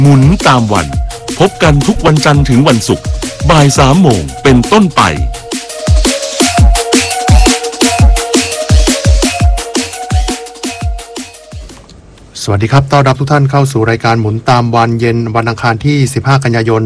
หมุนตามวันพบกันทุกวันจันทร์ถึงวันศุกร์บ่าย 3 โมงเป็นต้นไปสวัสดีครับต้อนรับทุกท่านเข้าสู่รายการหมุนตามวันเย็นวันอังคารที่15กันยายน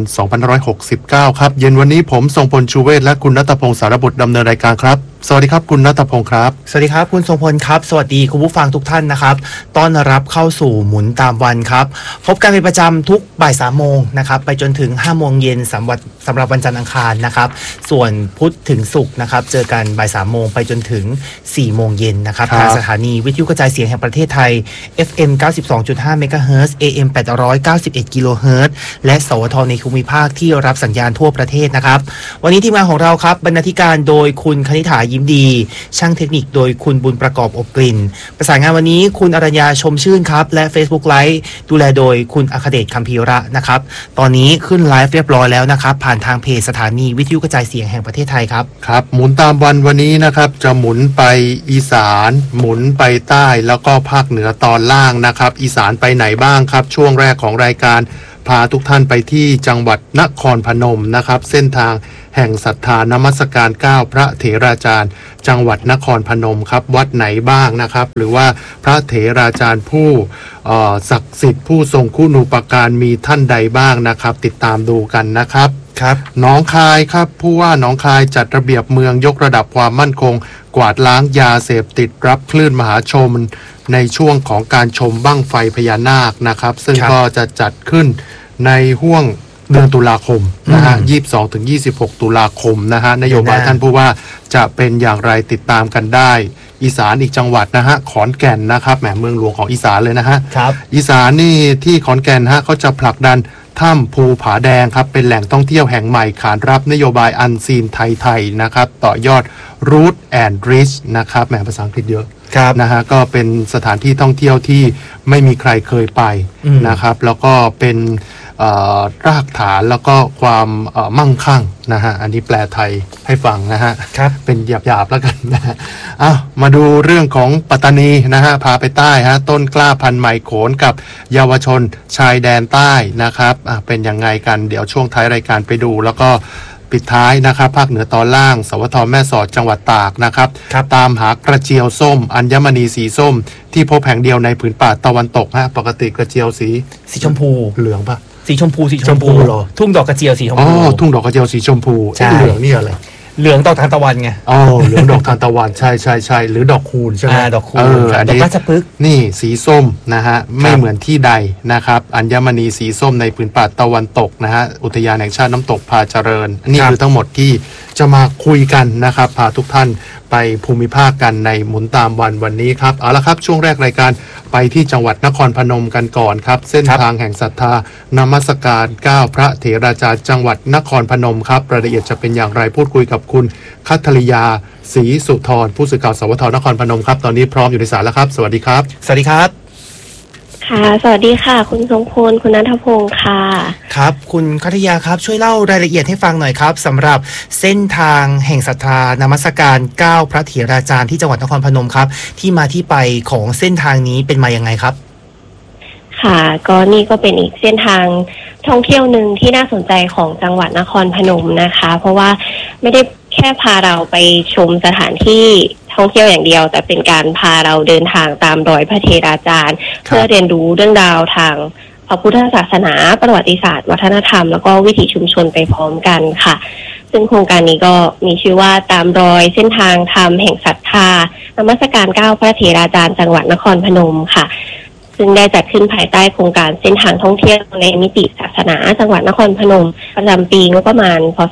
2569ครับเย็นวันนี้ผมทรงพลชูเวศและคุณณัฐพงศ์สารบุตรดำเนินรายการครับสวัสดีครับคุณณัฐพงศ์ครับสวัสดีครับคุณทรงพลครับสวัสดีคุณผู้ฟังทุกท่านนะครับต้อนรับเข้าสู่หมุนตามวันครับพบกันเป็นประจำทุกบ่าย 3 โมงนะครับไปจนถึง 5 โมงเย็นสำหรับวันจันทร์อังคารนะครับส่วนพุธถึงศุกร์นะครับเจอกันบ่าย 3 โมงไปจนถึง 4 โมงเย็นนะครับทางสถานีวิทยุกระจายเสียงแห่งประเทศไทย FM 92.5 เมกะเฮิรตซ์ AM 891 กิโลเฮิรตซ์และสวทในภูมิภาคที่รับสัญญาณทั่วประเทศนะครับวันนี้ทีมงานของเราครับบรรณาธิการโดยคุณคณิษฐายิ้มดีช่างเทคนิคโดยคุณบุญประกอบอบกลิ่นประสานงานวันนี้คุณอรัญญาชมชื่นครับและ Facebook Live ดูแลโดยคุณอัคเดชคัมภีระนะครับตอนนี้ขึ้นไลฟ์เรียบร้อยแล้วนะครับผ่านทางเพจสถานีวิทยุกระจายเสียงแห่งประเทศไทยครับครับหมุนตามวันนี้นะครับจะหมุนไปอีสานหมุนไปใต้แล้วก็ภาคเหนือตอนล่างนะครับอีสานไปไหนบ้างครับช่วงแรกของรายการพาทุกท่านไปที่จังหวัดนครพนมนะครับเส้นทางแห่งศรัทธานมัสการ9พระเถราจารย์จังหวัดนครพนมครับวัดไหนบ้างนะครับหรือว่าพระเถราจารย์ผู้ศักดิ์สิทธิ์ผู้ทรงคุณูปการมีท่านใดบ้างนะครับติดตามดูกันนะครับครับหนองคายครับผู้ว่าหนองคายจัดระเบียบเมืองยกระดับความมั่นคงกวาดล้างยาเสพติดรับคลื่นมหาชนในช่วงของการชมบั้งไฟพญานาคนะครับซึ่งก็จะจัดขึ้นในห้วงเดือนตุลาคมนะฮะ22-26 ตุลาคมนะฮะนโยบายท่านผู้ว่าจะเป็นอย่างไรติดตามกันได้อีสานอีกจังหวัดนะฮะขอนแก่นนะครับแหมเมืองหลวงของอีสานเลยนะฮะอีสานนี่ที่ขอนแก่นฮะเขาจะผลักดันถ้ำภูผาแดงครับเป็นแหล่งท่องเที่ยวแห่งใหม่ขานรับนโยบายอันซีนไทยๆนะครับต่อยอด Root and Reach นะครับแหมภาษาอังกฤษเยอะนะฮะก็เป็นสถานที่ท่องเที่ยวที่ไม่มีใครเคยไปนะครับแล้วก็เป็นรากฐานแล้วก็ความมั่งคั่งนะฮะอันนี้แปลไทยให้ฟังนะฮะเป็นหยาบๆแล้วกันนะฮะมาดูเรื่องของปัตตานีนะฮะพาไปใต้ฮะต้นกล้าพันธุ์ใหม่โขนกับเยาวชนชายแดนใต้นะครับเป็นยังไงกันเดี๋ยวช่วงท้ายรายการไปดูแล้วก็ปิดท้ายนะครับภาคเหนือตอนล่างสวทแม่สอดจังหวัดตากนะครับตามหากระเจียวส้มอัญมณีสีส้มที่พบแห่งเดียวในผืนป่าตะวันตกฮะปกติกระเจียวสีชมพูเหลืองปะสีชมพูเหรอทุ่งดอกกระเจียวสีชมพูทุ่งดอกกระเจียวสีชมพูเหลืองนี่อะไรเหลืองดอกทานตะวันไงเหลืองดอกทานตะวันใช่หรือดอกคูณใช่ไหมดอกคูณดอกราชพฤกษ์นี่สีส้มนะฮะไม่เหมือนที่ใดนะครับอัญมณีสีส้มในผืนป่าตะวันตกนะฮะอุทยานแห่งชาติน้ำตกพาเจริญนี่คือทั้งหมดที่จะมาคุยกันนะครับพาทุกท่านไปภูมิภาคกันในหมุนตามวันนี้ครับเอาละครับช่วงแรกรายการไปที่จังหวัดนครพนมกันก่อนครับเส้นทางแห่งศรัทธานมัสการ9พระเถราจารย์จังหวัดนครพนมครับรายละเอียดจะเป็นอย่างไรพูดคุยกับคุณคัทริยาศรีสุธรผู้สื่อข่าวสวทนครพนมครับตอนนี้พร้อมอยู่ในสายแล้วครับสวัสดีครับสวัสดีครับค่ะสวัสดีค่ะคุณทรงพลคุณณัฐพงศ์ค่ะครับคุณคัทริยาครับช่วยเล่ารายละเอียดให้ฟังหน่อยครับสำหรับเส้นทางแห่งศรัทธานมัสการ9พระเถราจารย์ที่จังหวัดนครพนมครับที่มาที่ไปของเส้นทางนี้เป็นมายังไงครับค่ะก็นี่ก็เป็นอีกเส้นทางท่องเที่ยวหนึ่งที่น่าสนใจของจังหวัดนครพนมนะคะเพราะว่าไม่ได้แค่พาเราไปชมสถานที่ท่องเที่ยวอย่างเดียวแต่เป็นการพาเราเดินทางตามรอยพระเถราจารย์เพื่อเรียนรู้เรื่องราวทางพระพุทธศาสนาประวัติศาสตร์วัฒนธรรมแล้วก็วิถีชุมชนไปพร้อมกันค่ะซึ่งโครงการนี้ก็มีชื่อว่าตามรอยเส้นทางธรรมแห่งศรัทธานมัสการ9พระเถราจารย์จังหวัดนครพนมค่ะซึ่งได้จัดขึ้นภายใต้โครงการเส้นทางท่องเที่ยวในมิติศาสนาจังหวัดนครพนมประจำปีงบประมาณพ.ศ.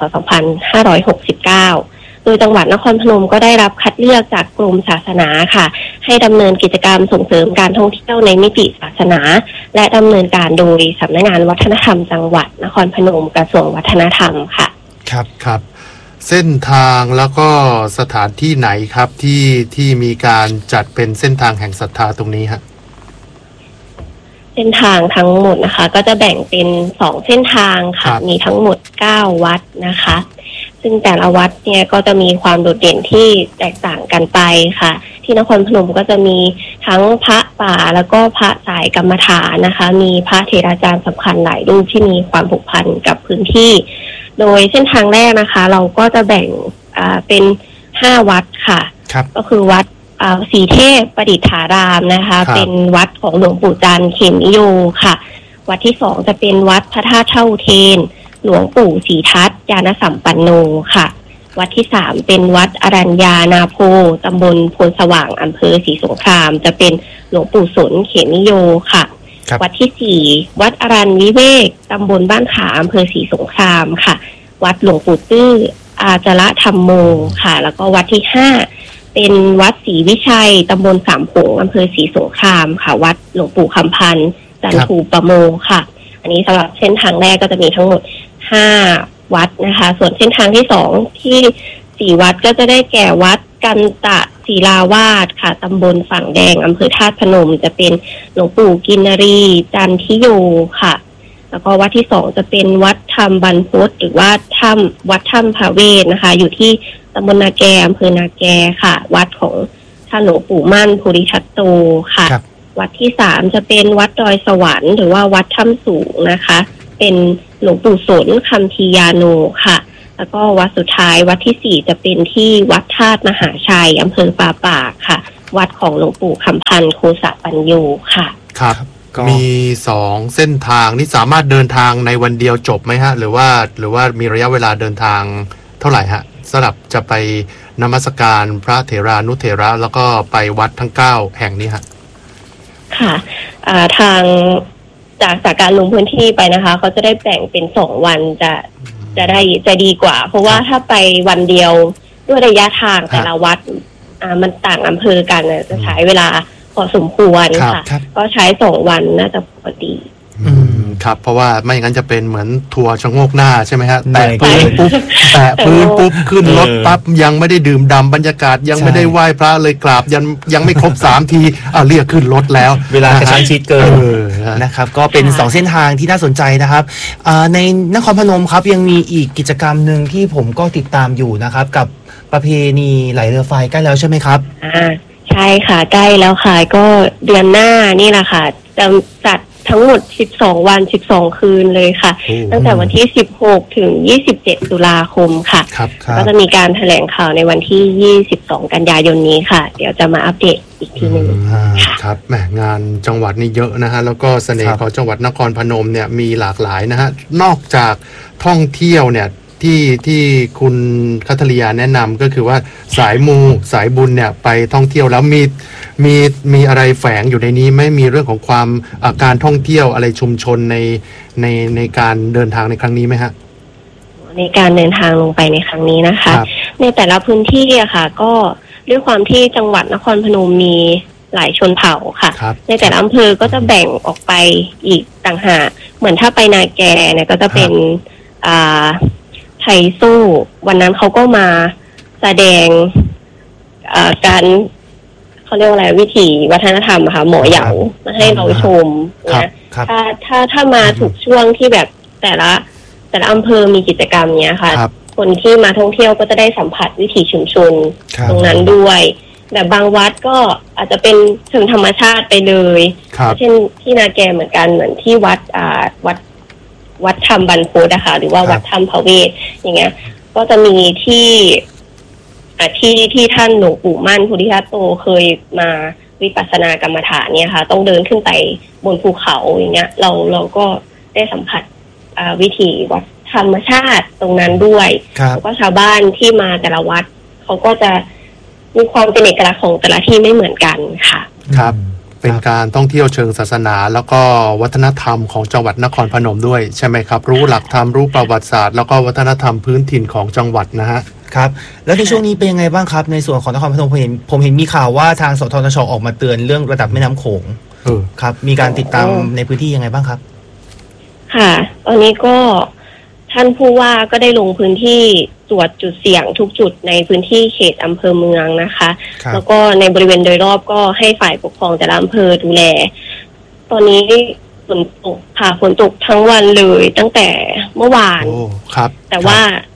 2569โดยจังหวัดนครพนมก็ได้รับคัดเลือกจากกรมศาสนาค่ะให้ดำเนินกิจกรรมส่งเสริมการท่องเที่ยวในมิติศาสนาและดำเนินการโดยสำนักงานวัฒนธรรมจังหวัดนครพนมกระทรวงวัฒนธรรมค่ะครับเส้นทางแล้วก็สถานที่ไหนครับที่มีการจัดเป็นเส้นทางแห่งศรัทธาตรงนี้ฮะเส้นทางทั้งหมดนะคะก็จะแบ่งเป็น2เส้นทางค่ะมีทั้งหมด9วัดนะคะซึ่งแต่ละวัดเนี่ยก็จะมีความโดดเด่นที่แตกต่างกันไปค่ะที่นครพนมก็จะมีทั้งพระป่าแล้วก็พระสายกรรมฐานนะคะมีพระเถราจารย์สำคัญหลายรูปที่มีความผูกพันกับพื้นที่โดยเส้นทางแรกนะคะเราก็จะแบ่งเป็น5วัดค่ะก็คือวัดศรีเทพประดิษฐารามนะคะเป็นวัดของหลวงปู่จันทร์เขมนิโยค่ะวัดที่2จะเป็นวัดพระธาตุเท่าเทนหลวงปู่ศรีทัตญาณสัมปันโนค่ะวัดที่3เป็นวัดอรัญญานาโพตำบลโพนสว่างอำเภอศรีสงครามจะเป็นหลวงปู่สนเขมนิโยค่ะวัดที่4วัดอรัญวิเวกตำบลบ้านขาอำเภอศรีสงครามค่ะวัดหลวงปู่ตื้ออาจระธรรมโมค่ะแล้วก็วัดที่5เป็นวัดศรีวิชัยตำบลสามผงอำเภอศรีสงครามค่ะวัดหลวงปู่คำพันธ์จันทูปโมค่ะอันนี้สำหรับเส้นทางแรกก็จะมีทั้งหมด5วัดนะคะส่วนเส้นทางที่2ที่4วัดก็จะได้แก่วัดกันตะศิลาวาสค่ะตำบลฝั่งแดงอำเภอธาตุพนมจะเป็นหลวงปู่กินรีจันทิโยค่ะแล้วก็วัดที่2จะเป็นวัดธรรมบรรพตหรือว่าวัดถ้ำพระเวทนะคะอยู่ที่ตำบลนาแกอำเภอนาแกค่ะวัดของท่านหลวงปู่มั่นภูริทัตโตค่ะวัดที่3จะเป็นวัดดอยสวรรค์หรือว่าวัดถ้ำสูงนะคะเป็นหลวงปู่สนคัมภียาโนค่ะแล้วก็วัดสุดท้ายวัดที่4จะเป็นที่วัดธาตุมหาชัยอำเภอป่าปากค่ะวัดของหลวงปู่คำพันธ์โคสะปัญโยค่ะครับมี2เส้นทางนี่สามารถเดินทางในวันเดียวจบไหมฮะหรือว่ามีระยะเวลาเดินทางเท่าไหร่ฮะสำหรับจะไปนมัสการพระเถรานุเถระแล้วก็ไปวัดทั้ง9แห่งนี้ฮะค่ะทางจากการลงพื้นที่ไปนะคะเขาจะได้แบ่งเป็น2วันจะดีกว่าเพราะว่าถ้าไปวันเดียวด้วยระยะทางแต่ละวัดมันต่างอำเภอกันจะใช้เวลาพอสมควรค่ะก็ใช้2วันน่าจะปกติครับเพราะว่าไม่งั้นจะเป็นเหมือนทัวร์ชะโงกหน้าใช่ไหมฮะแตะพื้นปุ๊บขึ้นรถปั๊บยังไม่ได้ดื่มด่ำบรรยากาศยังไม่ได้ไหว้พระเลยกราบยังไม่ครบ3ทีเรียกขึ้นรถแล้วเวลากระชั้นชิดเกินนะครับก็เป็น2เส้นทางที่น่าสนใจนะครับในนครพนมครับยังมีอีกกิจกรรมนึงที่ผมก็ติดตามอยู่นะครับกับประเพณีไหลเรือไฟใกล้แล้วใช่ไหมครับใช่ค่ะใกล้แล้วค่ะก็เดือนหน้านี่แหละค่ะจะจัดทั้งหมด12วัน12คืนเลยค่ะตั้งแต่วันที่16ถึง27ตุลาคมค่ะก็จะมีการแถลงข่าวในวันที่22กันยายนนี้ค่ะเดี๋ยวจะมาอัปเดตอีกทีนึงครับแหมงานจังหวัดนี่เยอะนะฮะแล้วก็เสน่ห์ของจังหวัดนครพนมเนี่ยมีหลากหลายนะฮะนอกจากท่องเที่ยวเนี่ยที่คุณคัทริยาแนะนำก็คือว่าสายมูสายบุญเนี่ยไปท่องเที่ยวแล้วมีอะไรแฝงอยู่ในนี้ไม่มีเรื่องของความการท่องเที่ยวอะไรชุมชนในการเดินทางในครั้งนี้ไหมฮะในการเดินทางลงไปในครั้งนี้นะคะในแต่ละพื้นที่อะค่ะก็ด้วยความที่จังหวัดนครพนมมีหลายชนเผ่าค่ะในแต่ละอำเภอก็จะแบ่งออกไปอีกต่างหากเหมือนถ้าไปนาแกเนี่ยก็จะเป็นไทยสู้วันนั้นเขาก็มาแสดงการเขาเรียกว่าอะไรวิถีวัฒนธรรมค่ะหมอเหยามาให้เราชมนะถ้ามาถูกช่วงที่แบบแต่ละอำเภอมีกิจกรรมเนี้ยค่ะคนที่มาท่องเที่ยวก็จะได้สัมผัสวิถีชุมชนตรงนั้นด้วยแบบบางวัดก็อาจจะเป็นเชิงธรรมชาติไปเลยเช่นที่นาแกเหมือนกันเหมือนที่วัดธรรมบรรพตนะคะหรือว่าวัดธรรมพระเวทอย่างเงี้ยก็จะมีที่ท่านหลวงปู่มั่นภูริทัตโตเคยมาวิปัสสนากรรมฐานเนี่ยค่ะต้องเดินขึ้นไปบนภูเขาอย่างเงี้ยเราก็ได้สัมผัสวิถีวัดธรรมชาติตรงนั้นด้วยแล้วก็ชาวบ้านที่มาแต่ละวัดเขาก็จะมีความเป็นเอกลักษณ์ของแต่ละที่ไม่เหมือนกันค่ะครับเป็นการท่องเที่ยวเชิงศาสนาแล้วก็วัฒนธรรมของจังหวัดนครพนมด้วยใช่ไหมครับรู้หลักธรรมรู้ประวัติศาสตร์แล้วก็วัฒนธรรมพื้นถิ่นของจังหวัดนะฮะครับแล้วในช่วงนี้เป็นยังไงบ้างครับในส่วนของนครพนมผมเห็นมีข่าวว่าทางสททช.ออกมาเตือนเรื่องระดับแม่น้ำโขงครับมีการติดตามในพื้นที่ยังไงบ้างครับค่ะตอนนี้ก็ท่านผู้ว่าก็ได้ลงพื้นที่ตรวจจุดเสี่ยงทุกจุดในพื้นที่เขตอำเภอเมืองนะคะแล้วก็ในบริเวณโดยรอบก็ให้ฝ่ายปกครองแต่ละอำเภอดูแลตอนนี้ฝนตกทั้งวันเลยตั้งแต่เมื่อวานแต่ว่า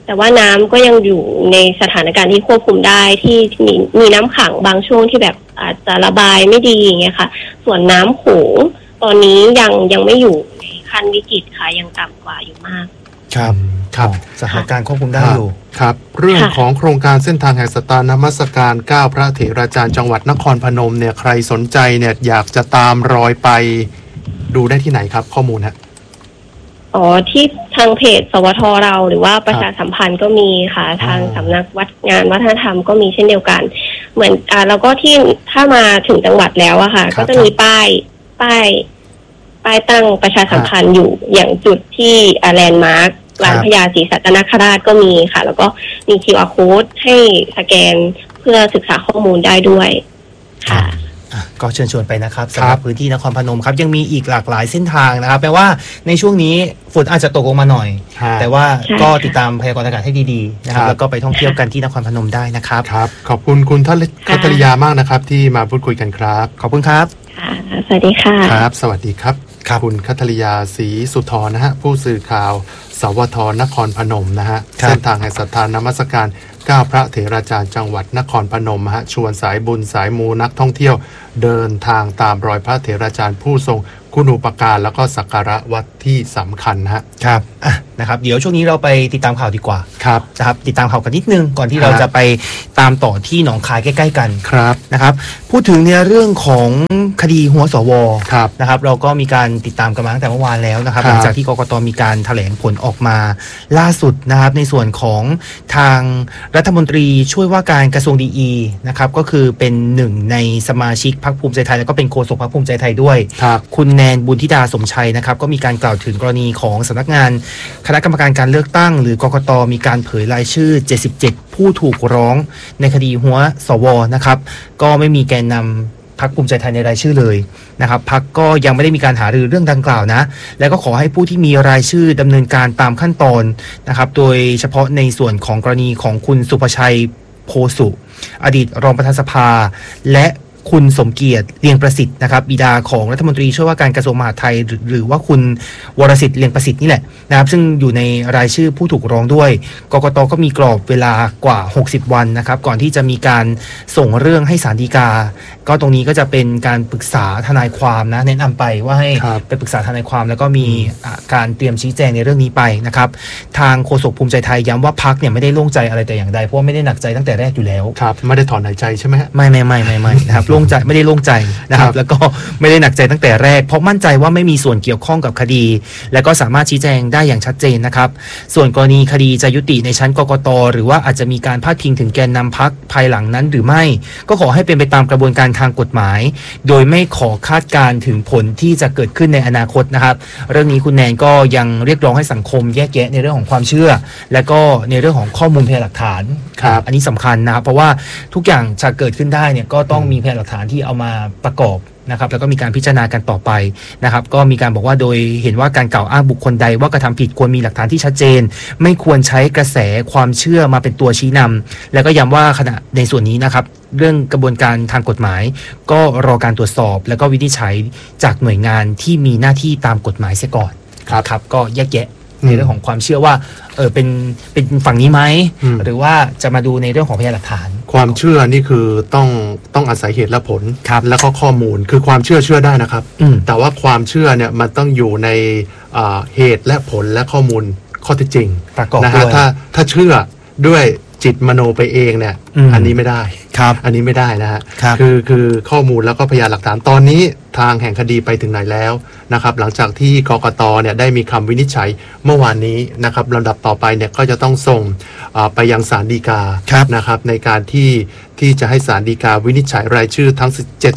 แต่ว่าน้ำก็ยังอยู่ในสถานการณ์ที่ควบคุมได้ที่มีน้ำขังบางช่วงที่แบบอาจจะระบายไม่ดีอย่างเงี้ยค่ะส่วนน้ำโขงตอนนี้ยังไม่อยู่ในขั้นวิกฤตค่ะยังต่ำกว่าอยู่มากครับสถานการณ์ควบคุมได้อยู่ครับเรื่องของโครงการเส้นทางแห่งสัตตานมัสการ9พระเถราจารย์จังหวัดนครพนมเนี่ยใครสนใจเนี่ยอยากจะตามรอยไปดูได้ที่ไหนครับข้อมูลฮะที่ทางเพจสวทเราหรือว่าประชาสัมพันธ์ก็มีค่ะทางสำนักงานวัฒนธรรมก็มีเช่นเดียวกันเหมือนแล้วก็ที่ถ้ามาถึงจังหวัดแล้วอะค่ะก็จะมีป้ายตั้งประชาสัมพันธ์อยู่อย่างจุดที่แลนด์มาร์คลานพญาศรีสัตนคราชก็มีค่ะแล้วก็มี QR Code ให้สแกนเพื่อศึกษาข้อมูลได้ด้วยค่ะก็เชิญชวนไปนะครับสำหรับพื้นที่นครพนมครับยังมีอีกหลากหลายเส้นทางนะครับแปลว่าในช่วงนี้ฝนอาจจะตกลงมาหน่อยแต่ว่าก็ติดตามพยากรณ์อากาศให้ดีๆนะครับแล้วก็ไปท่องเที่ยวกันที่นครพนมได้นะครับครับขอบคุณคุณคัทริยามากนะครับที่มาพูดคุยกันครับขอบคุณครับสวัสดีค่ะครับสวัสดีครับคุณคัทริยาศรีสุธรนะฮะผู้สื่อข่าวสวทนครพนมนะฮะเส้นทางแห่งศรัทธานมัสการ9พระเถราจารย์จังหวัดนครพนมฮะชวนสายบุญสายมูนักท่องเที่ยวเดินทางตามรอยพระเถราจารย์ผู้ทรงคุณูปการแล้วก็สักการะวัดที่สำคัญฮะครับนะครับเดี๋ยวช่วงนี้เราไปติดตามข่าวดีกว่าครับนะครับติดตามข่าวกันนิดนึงก่อนที่เราจะไปตามต่อที่หนองคายใกล้ๆกันครับนะครับพูดถึงในเรื่องของคดีหัวสวครับนะครับเราก็มีการติดตามกันมาตั้งแต่เมื่อวานแล้วนะครับหลังจากที่กกต.มีการแถลงผลออกมาล่าสุดนะครับในส่วนของทางรัฐมนตรีช่วยว่าการกระทรวงดีนะครับก็คือเป็นหนึ่งในสมาชิกพรรคภูมิใจไทยแล้วก็เป็นโฆษกพรรคภูมิใจไทยด้วยคุณแนนบุญธิดาสมชัยนะครับก็มีการกล่าวถึงกรณีของสำนักงานคณะกรรมการการเลือกตั้งหรือกกต.มีการเผยรายชื่อ77ผู้ถูกร้องในคดีหัวสวนะครับก็ไม่มีแกนนำพรรคภูมิใจไทยในรายชื่อเลยนะครับพรรคก็ยังไม่ได้มีการหารือเรื่องดังกล่าวนะแล้วก็ขอให้ผู้ที่มีรายชื่อดำเนินการตามขั้นตอนนะครับโดยเฉพาะในส่วนของกรณีของคุณสุภชัยโพสุอดีตรองประธานสภาและคุณสมเกียรติเลียงประสิทธิ์นะครับบิดาของรัฐมนตรีช่วยว่าการกระทรวงมหาดไทยหรือว่าคุณวรสิทธิ์เลียงประสิทธิ์นี่แหละนะครับซึ่งอยู่ในรายชื่อผู้ถูกร้องด้วยกกต.ก็มีกรอบเวลากว่า60วันนะครับก่อนที่จะมีการส่งเรื่องให้ศาลฎีกาก็ตรงนี้ก็จะเป็นการปรึกษาทนายความนะแนะนำไปว่าให้ไปปรึกษาทนายความแล้วก็มีการเตรียมชี้แจงในเรื่องนี้ไปนะครับทางโฆษกภูมิใจไทยย้ำว่าพรรคเนี่ยไม่ได้โล่งใจอะไรแต่อย่างใดเพราะไม่ได้หนักใจตั้งแต่แรกอยู่แล้วครับไม่ได้ถอนหายใจใช่ไหมไม่นะครับโล่งใจไม่ได้โล่งใจนะครับแล้วก็ไม่ได้หนักใจตั้งแต่แรกเพราะมั่นใจว่าไม่มีส่วนเกี่ยวข้องกับคดีและก็สามารถชี้แจงได้อย่างชัดเจนนะครับส่วนกรณีคดีจะยุติในชั้นกกต.หรือว่าอาจจะมีการพาดพิงถึงแกนนำพรรคภายหลังนั้นหรือไม่ก็ขอให้เป็นไปตามกระบวนการทางกฎหมายโดยไม่ขอคาดการถึงผลที่จะเกิดขึ้นในอนาคตนะครับเรื่องนี้คุณแนนก็ยังเรียกร้องให้สังคมแยกแยะในเรื่องของความเชื่อและก็ในเรื่องของข้อมูลพยานหลักฐานอันนี้สำคัญนะครับเพราะว่าทุกอย่างจะเกิดขึ้นได้เนี่ยก็ต้องมีพยานหลักฐานที่เอามาประกอบนะครับแล้วก็มีการพิจารณากันต่อไปนะครับก็มีการบอกว่าโดยเห็นว่าการกล่าวอ้างบุคคลใดว่ากระทำผิดควรมีหลักฐานที่ชัดเจนไม่ควรใช้กระแสความเชื่อมาเป็นตัวชี้นำแล้วก็ย้ำว่าขณะในส่วนนี้นะครับเรื่องกระบวนการทางกฎหมายก็รอการตรวจสอบแล้วก็วินิจฉัยจากหน่วยงานที่มีหน้าที่ตามกฎหมายเสียก่อนครับก็แยกแยะในเรื่องของความเชื่อว่าเป็นฝั่งนี้ไหมหรือว่าจะมาดูในเรื่องของพยานหลักฐานความเชื่อนี่คือต้องอาศัยเหตุและผลแล้วก็ข้อมูลคือความเชื่อได้นะครับแต่ว่าความเชื่อเนี่ยมันต้องอยู่ในเหตุและผลและข้อมูลข้อเท็จจริงนะฮะถ้าเชื่อด้วยจิตมโนไปเองเนี่ยอันนี้ไม่ได้อันนี้ไม่ได้นะฮะคือข้อมูลแล้วก็พยานหลักฐานตอนนี้ทางแห่งคดีไปถึงไหนแล้วนะครับหลังจากที่กกต.เนี่ยได้มีคำวินิจฉัยเมื่อวานนี้นะครับลำดับต่อไปเนี่ยก็จะต้องส่งไปยังศาลฎีกานะครับในการที่จะให้ศาลฎีกาวินิจฉัยรายชื่อทั้ง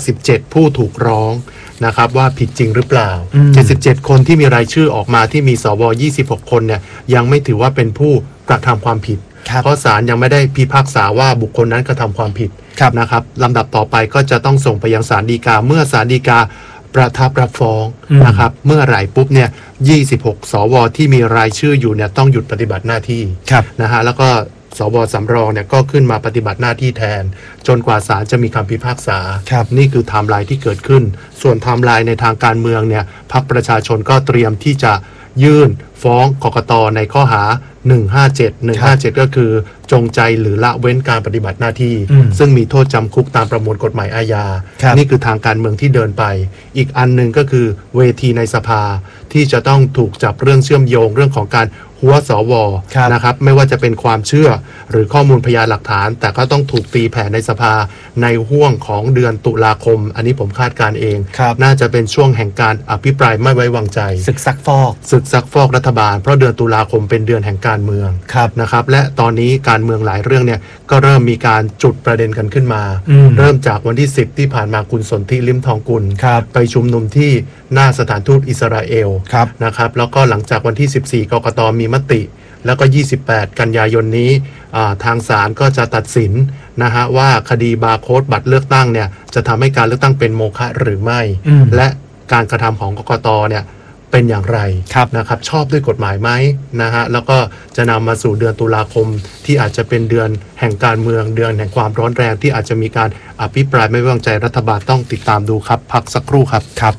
77ผู้ถูกร้องนะครับว่าผิดจริงหรือเปล่า77คนที่มีรายชื่อออกมาที่มีสว26คนเนี่ยยังไม่ถือว่าเป็นผู้กระทำความผิดเพราะศาลยังไม่ได้พิพากษาว่าบุคคลนั้นกระทำความผิดนะครับลำดับต่อไปก็จะต้องส่งไปยังศาลฎีกาเมื่อศาลฎีกาประทับรับฟ้องนะครับเมื่อไหร่ปุ๊บเนี่ย26สวที่มีรายชื่ออยู่เนี่ยต้องหยุดปฏิบัติหน้าที่นะฮะแล้วก็สวสำรองเนี่ยก็ขึ้นมาปฏิบัติหน้าที่แทนจนกว่าศาลจะมีคำพิพากษานี่คือไทม์ไลน์ที่เกิดขึ้นส่วนไทม์ไลน์ในทางการเมืองเนี่ยพรรคประชาชนก็เตรียมที่จะยื่นฟ้องกกต.ในข้อหา 157ก็คือจงใจหรือละเว้นการปฏิบัติหน้าที่ซึ่งมีโทษจำคุกตามประมวลกฎหมายอาญานี่คือทางการเมืองที่เดินไปอีกอันหนึ่งก็คือเวทีในสภาที่จะต้องถูกจับเรื่องเชื่อมโยงเรื่องของการหัวสวนะครับไม่ว่าจะเป็นความเชื่อหรือข้อมูลพยานหลักฐานแต่ก็ต้องถูกตีแผ่ในสภาในห้วงของเดือนตุลาคมอันนี้ผมคาดการเองน่าจะเป็นช่วงแห่งการอภิปรายไม่ไว้วางใจศึกซักฟอกรัฐบาลเพราะเดือนตุลาคมเป็นเดือนแห่งการเมืองนะครับและตอนนี้การเมืองหลายเรื่องเนี่ยก็เริ่มมีการจุดประเด็นกันขึ้นมาเริ่มจากวันที่10ที่ผ่านมาคุณสนธิลิ้มทองกุลไปชุมนุมที่หน้าสถานทูตอิสราเอลนะครับแล้วก็หลังจากวันที่14กกตมีมติแล้วก็28กันยายนนี้ทางศาลก็จะตัดสินนะฮะว่าคดีบาร์โค้ดบัตรเลือกตั้งเนี่ยจะทำให้การเลือกตั้งเป็นโมฆะหรือไม่และการกระทำของกกตเนี่ยเป็นอย่างไรนะครับชอบด้วยกฎหมายไหมนะฮะแล้วก็จะนำมาสู่เดือนตุลาคมที่อาจจะเป็นเดือนแห่งการเมืองเดือนแห่งความร้อนแรงที่อาจจะมีการอภิปรายไม่ไว้วางใจรัฐบาลต้องติดตามดูครับพักสักครู่ครับ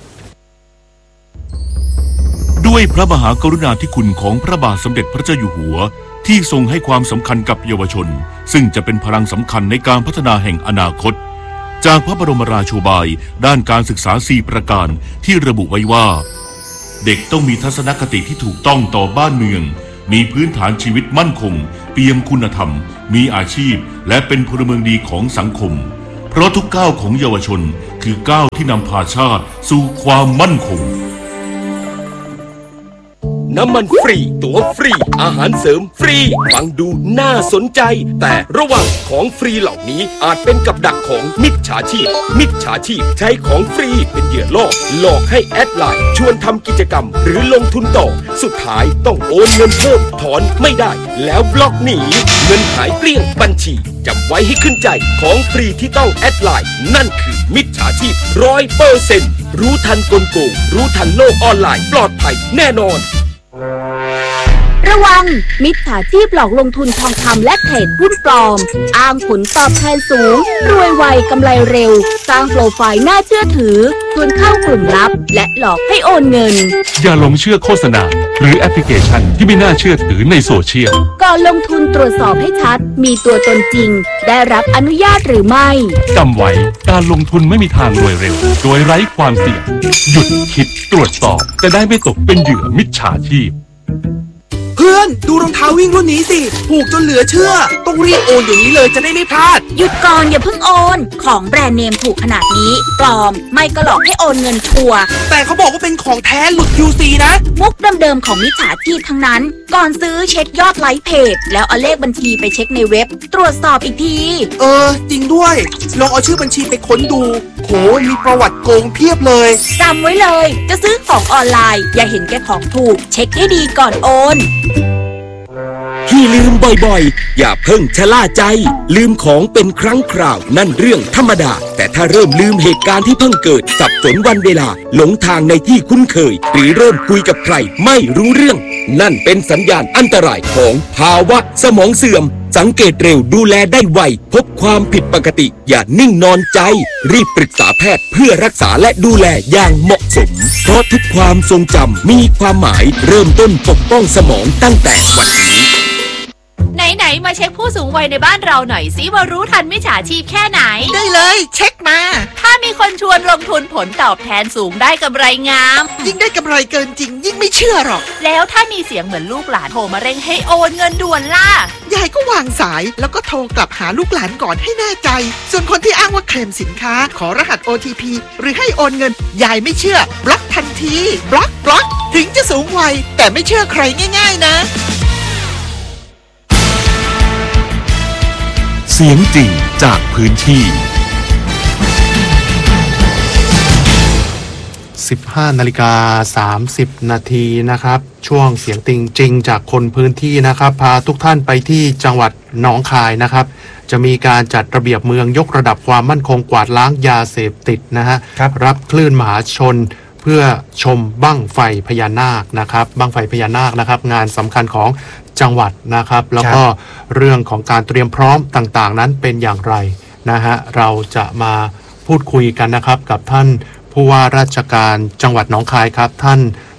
ด้วยพระมหากรุณาธิคุณของพระบาทสมเด็จพระเจ้าอยู่หัวที่ทรงให้ความสำคัญกับเยาวชนซึ่งจะเป็นพลังสำคัญในการพัฒนาแห่งอนาคตจากพระบรมราโชบายด้านการศึกษา4ประการที่ระบุไว้ว่าเด็กต้องมีทัศนคติที่ถูกต้องต่อบ้านเมืองมีพื้นฐานชีวิตมั่นคงเปี่ยมคุณธรรมมีอาชีพและเป็นพลเมืองดีของสังคมเพราะทุกก้าวของเยาวชนคือก้าวที่นำพาชาติสู่ความมั่นคงน้ำมันฟรีตั๋วฟรีอาหารเสริมฟรีฟังดูน่าสนใจแต่ระวังของฟรีเหล่านี้อาจเป็นกับดักของมิจฉาชีพใช้ของฟรีเป็นเหยื่อล่อหลอกให้แอดไลน์ชวนทำกิจกรรมหรือลงทุนต่อสุดท้ายต้องโอนเงินเพิ่มถอนไม่ได้แล้วบล็อกหนีเงินหายเกลี้ยงบัญชีจำไว้ให้ขึ้นใจของฟรีที่ต้องแอดไลน์นั่นคือมิจฉาชีพ 100% รู้ทันกลโกงรู้ทันโลกออนไลน์ปลอดภัยแน่นอนระวังมิจฉาชีพหลอกลงทุนทองคำและเทรดหุ้นปลอมอ้างผลตอบแทนสูงรวยไวกำไรเร็วสร้างโปรไฟล์น่าเชื่อถือชวนเข้ากลุ่มลับและหลอกให้โอนเงินอย่าหลงเชื่อโฆษณาหรือแอปพลิเคชันที่ไม่น่าเชื่อถือในโซเชียลก่อนลงทุนตรวจสอบให้ชัดมีตัวตนจริงได้รับอนุญาตหรือไม่จำไว้การลงทุนไม่มีทางรวยเร็วโดยไร้ความเสี่ยงหยุดคิดตรวจสอบจะได้ไม่ตกเป็นเหยื่อมิจฉาชีพเพื่อนดูรองเท้าวิ่งรุ่นนี้สิถูกจนเหลือเชื่อต้องรีบโอนอย่างนี้เลยจะได้ไม่พลาดหยุดก่อนอย่าเพิ่งโอนของแบรนด์เนมถูกขนาดนี้ปลอมไม่ก็หลอกให้โอนเงินชัวร์แต่เขาบอกว่าเป็นของแท้หลุด QC นะมุกเดิมๆของมิจฉาชีพทั้งนั้นก่อนซื้อเช็คยอดไลค์เพจแล้วเอาเลขบัญชีไปเช็คในเว็บตรวจสอบอีกทีจริงด้วยลองเอาชื่อบัญชีไปค้นดูโหมีประวัติโกงเพียบเลยจำไว้เลยจะซื้อของออนไลน์อย่าเห็นแก่ของถูกเช็คให้ดีก่อนโอนที่ลืมบ่อยๆอย่าเพิ่งชะล่าใจลืมของเป็นครั้งคราวนั่นเรื่องธรรมดาแต่ถ้าเริ่มลืมเหตุการณ์ที่เพิ่งเกิดสับสนวันเวลาหลงทางในที่คุ้นเคยหรือเริ่มคุยกับใครไม่รู้เรื่องนั่นเป็นสัญญาณอันตรายของภาวะสมองเสื่อมสังเกตเร็วดูแลได้ไวพบความผิดปกติอย่านิ่งนอนใจรีบปรึกษาแพทย์เพื่อรักษาและดูแลอย่างเหมาะสมเพราะทุกความทรงจำมีความหมายเริ่มต้นปกป้องสมองตั้งแต่วันนี้ไหนมาเช็คผู้สูงวัยในบ้านเราหน่อยสิว่ารู้ทันมิจฉาชีพแค่ไหนได้เลยเช็คมาถ้ามีคนชวนลงทุนผลตอบแทนสูงได้กำไรงามยิ่งได้กำไรเกินจริงยิ่งไม่เชื่อหรอกแล้วถ้ามีเสียงเหมือนลูกหลานโทรมาเร่งให้โอนเงินด่วนล่ะยายก็วางสายแล้วก็โทรกลับหาลูกหลานก่อนให้แน่ใจส่วนคนที่อ้างว่าเคลมสินค้าขอรหัส OTP หรือให้โอนเงินยายไม่เชื่อบล็อกทันทีบล็อกถึงจะสูงวัยแต่ไม่เชื่อใครง่ายๆนะเสียงจริงจากพื้นที่ 15:30 นาทีนะครับช่วงเสียงจริงจากคนพื้นที่นะครับพาทุกท่านไปที่จังหวัดหนองคายนะครับจะมีการจัดระเบียบเมืองยกระดับความมั่นคงกวาดล้างยาเสพติดนะฮะรับคลื่นมหาชนเพื่อชมบั้งไฟพญานาคนะครับบั้งไฟพญานาคนะครับงานสำคัญของจังหวัดนะครับแล้วก็เรื่องของการเตรียมพร้อมต่างๆนั้นเป็นอย่างไรนะฮะเราจะมาพูดคุยกันนะครับกับท่านผู้ว่าราชการจังหวัดหนองคายครับท่าน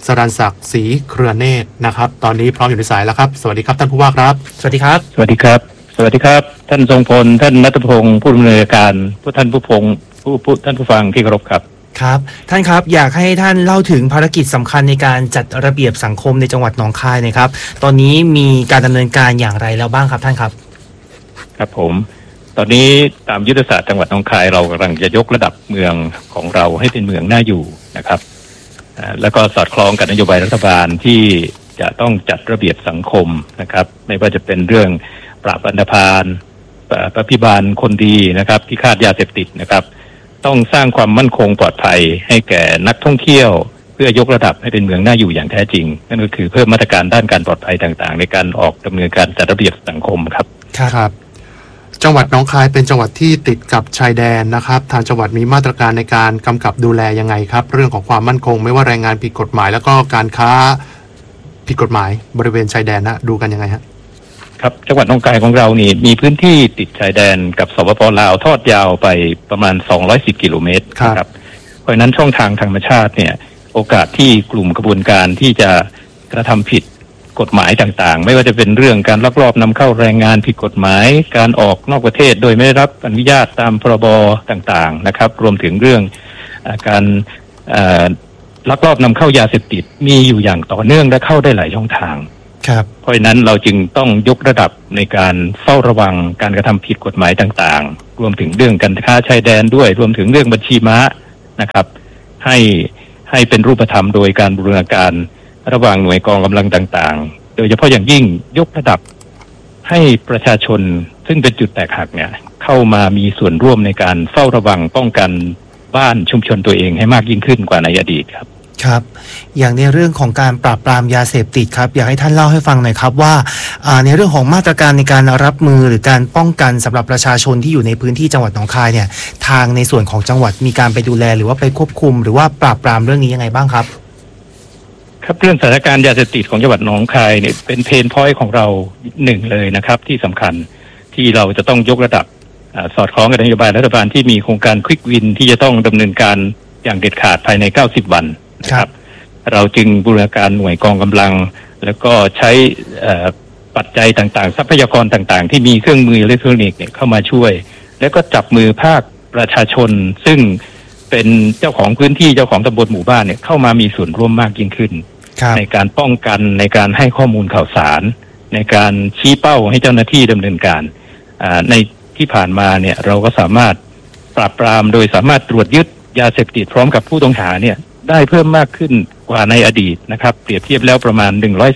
สรัญศักดิ์ศรีเครือเนตรนะครับตอนนี้พร้อมอยู่ในสายแล้วครับสวัสดีครับท่านผู้ว่าครับสวัสดีครับสวัสดีครับสวัสดีครับท่านทรงพลท่านณัฐพงศ์ผู้ดำเนินการท่านผู้ท่านผู้ฟังที่เคารพครับครับท่านครับอยากให้ท่านเล่าถึงภารกิจสำคัญในการจัดระเบียบสังคมในจังหวัดหนองคายนะครับตอนนี้มีการดำเนินการอย่างไรแล้วบ้างครับท่านครับครับผมตอนนี้ตามยุทธศาสตร์จังหวัดหนองคายเรากำลังจะยกระดับเมืองของเราให้เป็นเมืองน่าอยู่นะครับแล้วก็สอดคล้องกับนโยบายรัฐบาลที่จะต้องจัดระเบียบสังคมนะครับไม่ว่าจะเป็นเรื่องปราบอันธพาลปฏิบัติคนดีนะครับที่ฆ่ายาเสพติดนะครับต้องสร้างความมั่นคงปลอดภัยให้แก่นักท่องเที่ยวเพื่อยกระดับให้เป็นเมืองน่าอยู่อย่างแท้จริงนั่นก็คือเพิ่มมาตรการด้านการปลอดภัยต่างๆในการออกดำเนินการจัดระเบียบสังคมครับครับจังหวัดหนองคายเป็นจังหวัดที่ติดกับชายแดนนะครับทางจังหวัดมีมาตรการในการกำกับดูแลยังไงครับเรื่องของความมั่นคงไม่ว่าแรงงานผิดกฎหมายแล้วก็การค้าผิดกฎหมายบริเวณชายแดนนะดูกันยังไงฮะครับจังหวัดหนองคายของเรานี่มีพื้นที่ติดชายแดนกับสปป.ลาวทอดยาวไปประมาณ210กิโลเมตรครับเพราะฉะนั้นช่องทางธรรมชาติเนี่ยโอกาสที่กลุ่มกระบวนการที่จะกระทำผิดกฎหมายต่างๆไม่ว่าจะเป็นเรื่องการลักลอบนำเข้าแรงงานผิดกฎหมายการออกนอกประเทศโดยไม่ได้รับอนุญาตตามพรบต่างๆนะครับรวมถึงเรื่องการลักลอบนำเข้ายาเสพติดมีอยู่อย่างต่อเนื่องและเข้าได้หลายช่องทางเพราะฉะนั้นเราจึงต้องยกระดับในการเฝ้าระวังการกระทำผิดกฎหมายต่างๆรวมถึงเรื่องการค้าชายแดนด้วยรวมถึงเรื่องบัญชีม้านะครับให้เป็นรูปธรรมโดยการบูรณาการระหว่างหน่วยกองกำลังต่างๆโดยเฉพาะอย่างยิ่งยกระดับให้ประชาชนซึ่งเป็นจุดแตกหักเนี่ยเข้ามามีส่วนร่วมในการเฝ้าระวังป้องกันบ้านชุมชนตัวเองให้มากยิ่งขึ้นกว่าในอดีตครับครับอย่างในเรื่องของการปราบปรามยาเสพติดครับอยากให้ท่านเล่าให้ฟังหน่อยครับว่าในเรื่องของมาตรการในการรับมือหรือการป้องกันสำหรับประชาชนที่อยู่ในพื้นที่จังหวัดหนองคายเนี่ยทางในส่วนของจังหวัดมีการไปดูแลหรือว่าไปควบคุมหรือว่าปราบปรามเรื่องนี้ยังไงบ้างครับครับเรื่องสถานการณ์ยาเสพติดของจังหวัดหนองคายเนี่ยเป็นเพนพอยต์ของเราหนึ่งเลยนะครับที่สำคัญที่เราจะต้องยกระดับสอดคล้องกับนโยบายรัฐบาลที่มีโครงการควิกวินที่จะต้องดำเนินการอย่างเด็ดขาดภายใน90วันนะครับเราจึงบูรณาการหน่วยกองกำลังแล้วก็ใช้ปัจจัยต่างๆทรัพยากรต่างๆที่มีเครื่องมืออิเล็กทรอนิกส์เนี่ยเข้ามาช่วยแล้วก็จับมือภาคประชาชนซึ่งเป็นเจ้าของพื้นที่เจ้าของตำบลหมู่บ้านเนี่ยเข้ามามีส่วนร่วมมากยิ่งขึ้นในการป้องกันในการให้ข้อมูลข่าวสารในการชี้เป้าให้เจ้าหน้าที่ดำเนินการในที่ผ่านมาเนี่ยเราก็สามารถปราบปรามโดยสามารถตรวจยึดยาเสพติดพร้อมกับผู้ต้องหาเนี่ยได้เพิ่มมากขึ้นกว่าในอดีตนะครับเปรียบเทียบแล้วประมาณ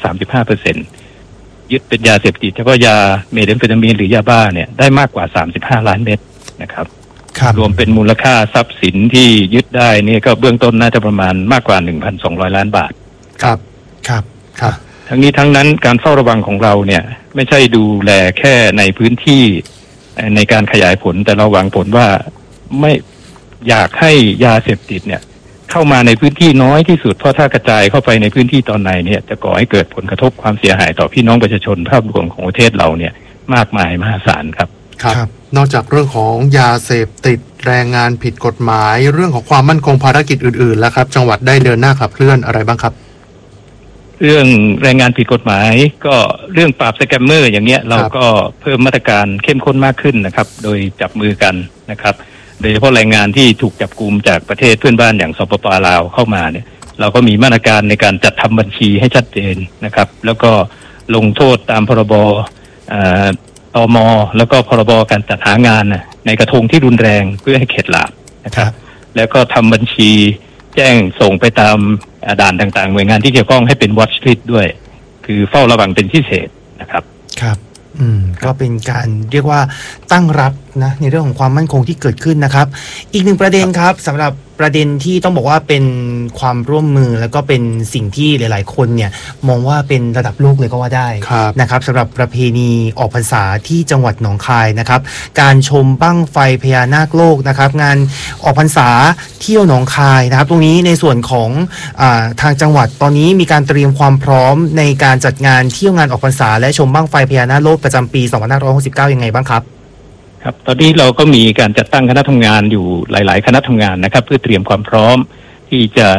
135%ยึดเป็นยาเสพติดเฉพาะยาเมทแอมเฟตามีนหรือยาบ้าเนี่ยได้มากกว่า35ล้านเม็ดนะครับรวมเป็นมูลค่าทรัพย์สินที่ยึดได้นี่ก็เบื้องต้นน่าจะประมาณมากกว่า 1,200 ล้านบาทครับทั้งนี้ทั้งนั้นการเฝ้าระวังของเราเนี่ยไม่ใช่ดูแลแค่ในพื้นที่ในการขยายผลแต่เราหวังผลว่าไม่อยากให้ยาเสพติดเนี่ยเข้ามาในพื้นที่น้อยที่สุดเพราะถ้ากระจายเข้าไปในพื้นที่ตอนไหนเนี่ยจะก่อให้เกิดผลกระทบความเสียหายต่อพี่น้องประชาชนภาพรวมของประเทศเราเนี่ยมากมายมหาศาลครับนอกจากเรื่องของยาเสพติดแรงงานผิดกฎหมายเรื่องของความมั่นคงภารกิจอื่นๆแล้วครับจังหวัดได้เดินหน้าขับเคลื่อนอะไรบ้างครับเรื่องแรงงานผิดกฎหมายก็เรื่องปราบสแกมเมอร์อย่างเงี้ยเราก็เพิ่มมาตรการเข้มข้นมากขึ้นนะครับโดยจับมือกันนะครับโดยเฉพาะแรงงานที่ถูกจับกุมจากประเทศเพื่อนบ้านอย่างสปป.ลาวเข้ามาเนี่ยเราก็มีมาตรการในการจัดทำบัญชีให้ชัดเจนนะครับแล้วก็ลงโทษตามพรบตม.แล้วก็พรบการจัดหางานในกระทงที่รุนแรงเพื่อให้เข็ดหลาบนะครับแล้วก็ทำบัญชีแจ้งส่งไปตามด่านต่างๆหน่วยงานที่เกี่ยวข้องให้เป็น watch list ด้วยคือเฝ้าระวังเป็นพิเศษนะครับก็เป็นการเรียกว่าตั้งรับนะในเรื่องของความมั่นคงที่เกิดขึ้นนะครับอีกหนึ่งประเด็นครับสำหรับประเด็นที่ต้องบอกว่าเป็นความร่วมมือแล้วก็เป็นสิ่งที่หลายๆคนเนี่ยมองว่าเป็นระดับโลกเลยก็ว่าได้นะครับสำหรับประเพณีออกพรรษาที่จังหวัดหนองคายนะครับการชมบั้งไฟพญานาคโลกนะครับงานออกพรรษาเที่ยวหนองคายนะครับตรงนี้ในส่วนของทางจังหวัดตอนนี้มีการเตรียมความพร้อมในการจัดงานเที่ยวงานออกพรรษาและชมบั้งไฟพญานาคโลกประจำปี2569ยังไงบ้างครับครับตอนนี้เราก็มีการจัดตั้งคณะทำงานอยู่หลายๆคณะทำงานนะครับเพื่อเตรียมความพร้อมที่จะจัด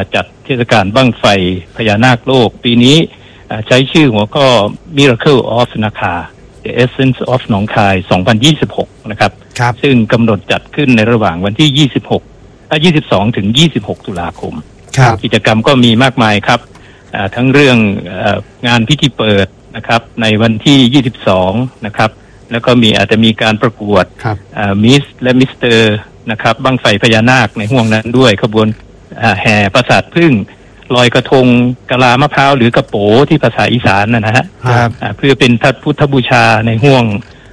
เทศกาลบั้งไฟพญานาคโลกปีนี้ใช้ชื่อหัวข้อ Miracle of นาคา The Essence of หนองคาย 2026 นะครับซึ่งกำหนดจัดขึ้นในระหว่างวันที่22 ถึง 26 ตุลาคมกิจกรรมก็มีมากมายครับทั้งเรื่องงานพิธีเปิดนะครับในวันที่ 22 นะครับแล้วก็อาจจะมีการประกวดมิสและมิสเตอร์นะครับบั้งไฟพญานาคในห่วงนั้นด้วยขบวนแห่ปราสาทผึ้งลอยกระทงกะลามะพร้าวหรือกระโปที่ภาษาอีสานนะฮะเพื่อเป็นพุทธบูชาในห่วง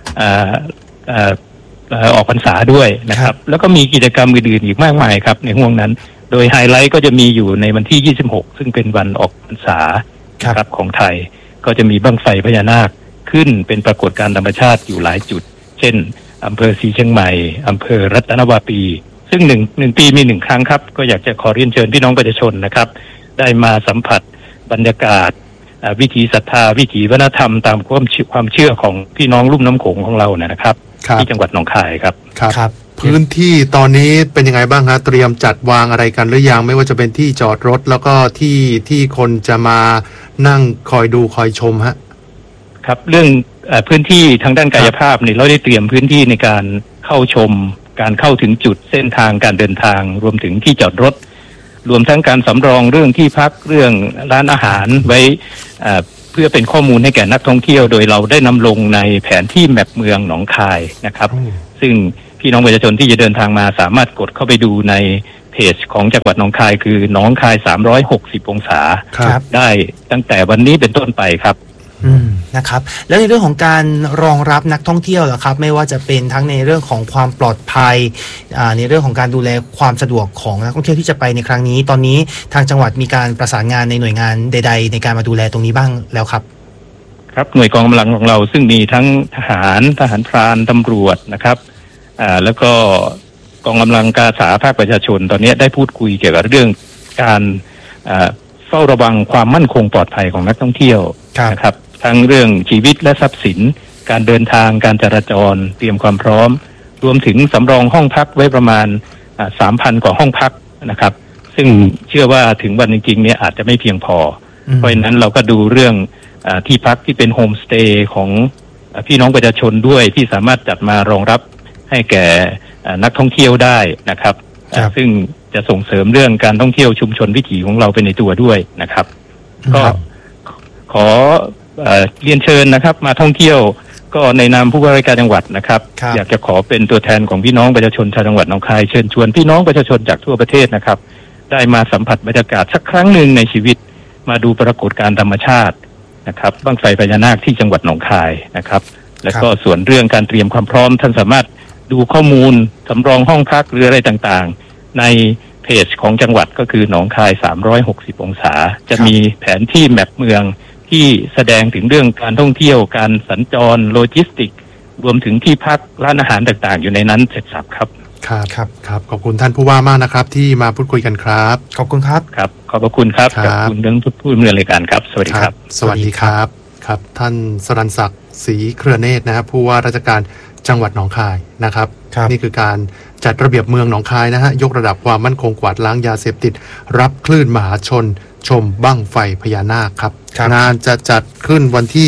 ออกพรรษาด้วยนะครับแล้วก็มีกิจกรรมอื่นๆอีกมากมายครับในห่วงนั้นโดยไฮไลท์ก็จะมีอยู่ในวันที่ 26 ซึ่งเป็นวันออกพรรษาครับของไทยก็จะมีบั้งไฟพญานาคขึ้นเป็นปรากฏการณ์ธรรมชาติอยู่หลายจุดเช่นอำเภอศรีเชียงใหม่อำเภอรัตนวาปีซึ่งหนึ่งปีมี1 ครั้งครับก็อยากจะขอเรียนเชิญพี่น้องประชาชนนะครับได้มาสัมผัสบรรยากาศวิถีศรัทธาวิถีวัฒนธรรมตามความเชื่อของพี่น้องลุ่มน้ำโขงของเรานะครับที่จังหวัดหนองคายครับครับพื้นที่ตอนนี้เป็นยังไงบ้างฮะเตรียมจัดวางอะไรกันหรือยังไม่ว่าจะเป็นที่จอดรถแล้วก็ที่คนจะมานั่งคอยดูคอยชมฮะครับเรื่องพื้นที่ทางด้านกายภาพเนี่ยเราได้เตรียมพื้นที่ในการเข้าชมการเข้าถึงจุดเส้นทางการเดินทางรวมถึงที่จอดรถรวมทั้งการสำรองเรื่องที่พักเรื่องร้านอาหารไว้เพื่อเป็นข้อมูลให้แก่นักท่องเที่ยวโดยเราได้นำลงในแผนที่แมปเมืองหนองคายนะครับซึ่งพี่น้องประชาชนที่จะเดินทางมาสามารถกดเข้าไปดูในเพจของจังหวัดหนองคายคือหนองคาย360 องศาได้ตั้งแต่วันนี้เป็นต้นไปครับนะครับแล้วในเรื่องของการรองรับนักท่องเที่ยวล่ะครับไม่ว่าจะเป็นทั้งในเรื่องของความปลอดภัยในเรื่องของการดูแลความสะดวกของนักท่องเที่ยวที่จะไปในครั้งนี้ตอนนี้ทางจังหวัดมีการประสานงานในหน่วยงานใดๆในการมาดูแลตรงนี้บ้างแล้วครับครับหน่วยกองกำลังของเราซึ่งมีทั้งทหารพรานตำรวจนะครับแล้วก็กองกำลังอาสาภาคประชาชนตอนนี้ได้พูดคุยเกี่ยวกับเรื่องการเฝ้าระวังความมั่นคงปลอดภัยของนักท่องเที่ยวนะครับทั้งเรื่องชีวิตและทรัพย์สินการเดินทางการจราจรเตรียมความพร้อมรวมถึงสำรองห้องพักไว้ประมาณ 3,000 กว่าห้องพักนะครับซึ่งเชื่อว่าถึงวันจริงๆเนี่ยอาจจะไม่เพียงพอเพราะฉะนั้นเราก็ดูเรื่องที่พักที่เป็นโฮมสเตย์ของพี่น้องประชาชนด้วยที่สามารถจัดมารองรับให้แก่นักท่องเที่ยวได้นะครับซึ่งจะส่งเสริมเรื่องการท่องเที่ยวชุมชนวิถีของเราไปในตัวด้วยนะครับก็ขอเรียนเชิญนะครับมาท่องเที่ยวก็ในนามผู้ว่าราชการจังหวัดนะครับอยากจะขอเป็นตัวแทนของพี่น้องประชาชนชาวจังหวัดหนองคายเชิญชวนพี่น้องประชาชนจากทั่วประเทศนะครับได้มาสัมผัสบรรยากาศสักครั้งหนึ่งในชีวิตมาดูปรากฏการณ์ธรรมชาตินะครับบั้งไฟพญานาคที่จังหวัดหนองคายนะครับแล้วก็ส่วนเรื่องการเตรียมความพร้อมท่านสามารถดูข้อมูลสำรองห้องพักหรืออะไรต่างๆในเพจของจังหวัดก็คือหนองคาย360 องศาจะมีแผนที่แมปเมืองที่แสดงถึงเรื่องการท่องเที่ยวการสัญจรโลจิสติกรวมถึงที่พักร้านอาหารต่างๆอยู่ในนั้นเสร็จสับครับครับขอบคุณท่านผู้ว่ามากนะครับที่มาพูดคุยกันครับขอบคุณครับครับขอบคุณครับขอบคุณเรื่องผู้ดำเนินรายการครับสวัสดีครับสวัสดีครับครับท่านสรัญศักดิ์ศรีเครือเนตรนะครับผู้ว่าราชการจังหวัดหนองคายนะครับนี่คือการจัดระเบียบเมืองหนองคายนะฮะยกระดับความมั่นคงกวาดล้างยาเสพติดรับคลื่นมหาชนชมบั้งไฟพญานาคครับงานจะจัดขึ้นวันที่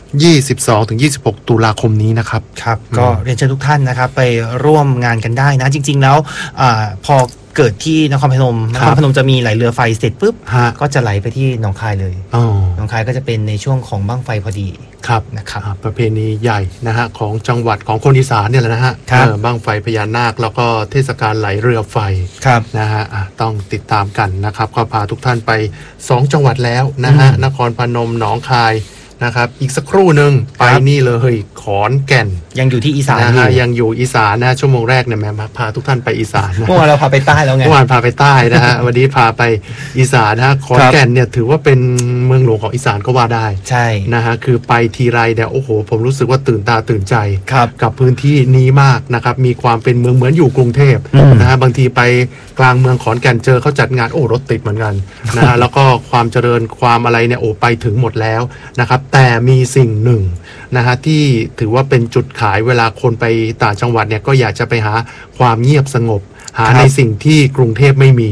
22-26 ตุลาคมนี้นะครับครับก็เรียนเชิญทุกท่านนะครับไปร่วมงานกันได้นะจริงๆแล้วพอเกิดที่นครพนมจะมีไหลเรือไฟเสร็จปุ๊บก็จะไหลไปที่หนองคายเลยหนองคายก็จะเป็นในช่วงของบั้งไฟพอดีครับนะครับประเพณีใหญ่นะฮะของจังหวัดของคนอีสานเนี่ยแหละนะฮะบั้งไฟพญานาคแล้วก็เทศกาลไหลเรือไฟนะฮะต้องติดตามกันนะครับก็พาทุกท่านไป2จังหวัดแล้วนะฮะนครพนมหนองคายนะครับอีกสักครู่หนึ่งไปนี่เลยขอนแก่นยังอยู่ที่อีสานยังอยู่อีสานนะชั่วโมงแรกเนี่ยแม่พาทุกท่านไปอีสานเมื่อวานเราพาไปใต้แล้วไงเมื่อวานพาไปใต้นะฮะวันนี้พาไปอีสานนะขอนแก่นเนี่ยถือว่าเป็นเมืองหลวงของอีสานก็ว่าได้ใช่นะฮะคือไปทีไรเนี่ยโอ้โหผมรู้สึกว่าตื่นตาตื่นใจกับพื้นที่นี้มากนะครับมีความเป็นเมืองเหมือนอยู่กรุงเทพนะฮะบางทีไปกลางเมืองขอนแก่นเจอเขาจัดงานโอ้รถติดเหมือนกันนะฮะแล้วก็ความเจริญความอะไรเนี่ยโอ้ไปถึงหมดแล้วนะครับแต่มีสิ่งหนึ่งนะฮะที่ถือว่าเป็นจุดขายเวลาคนไปต่างจังหวัดเนี่ยก็อยากจะไปหาความเงียบสงบหาในสิ่งที่กรุงเทพไม่มี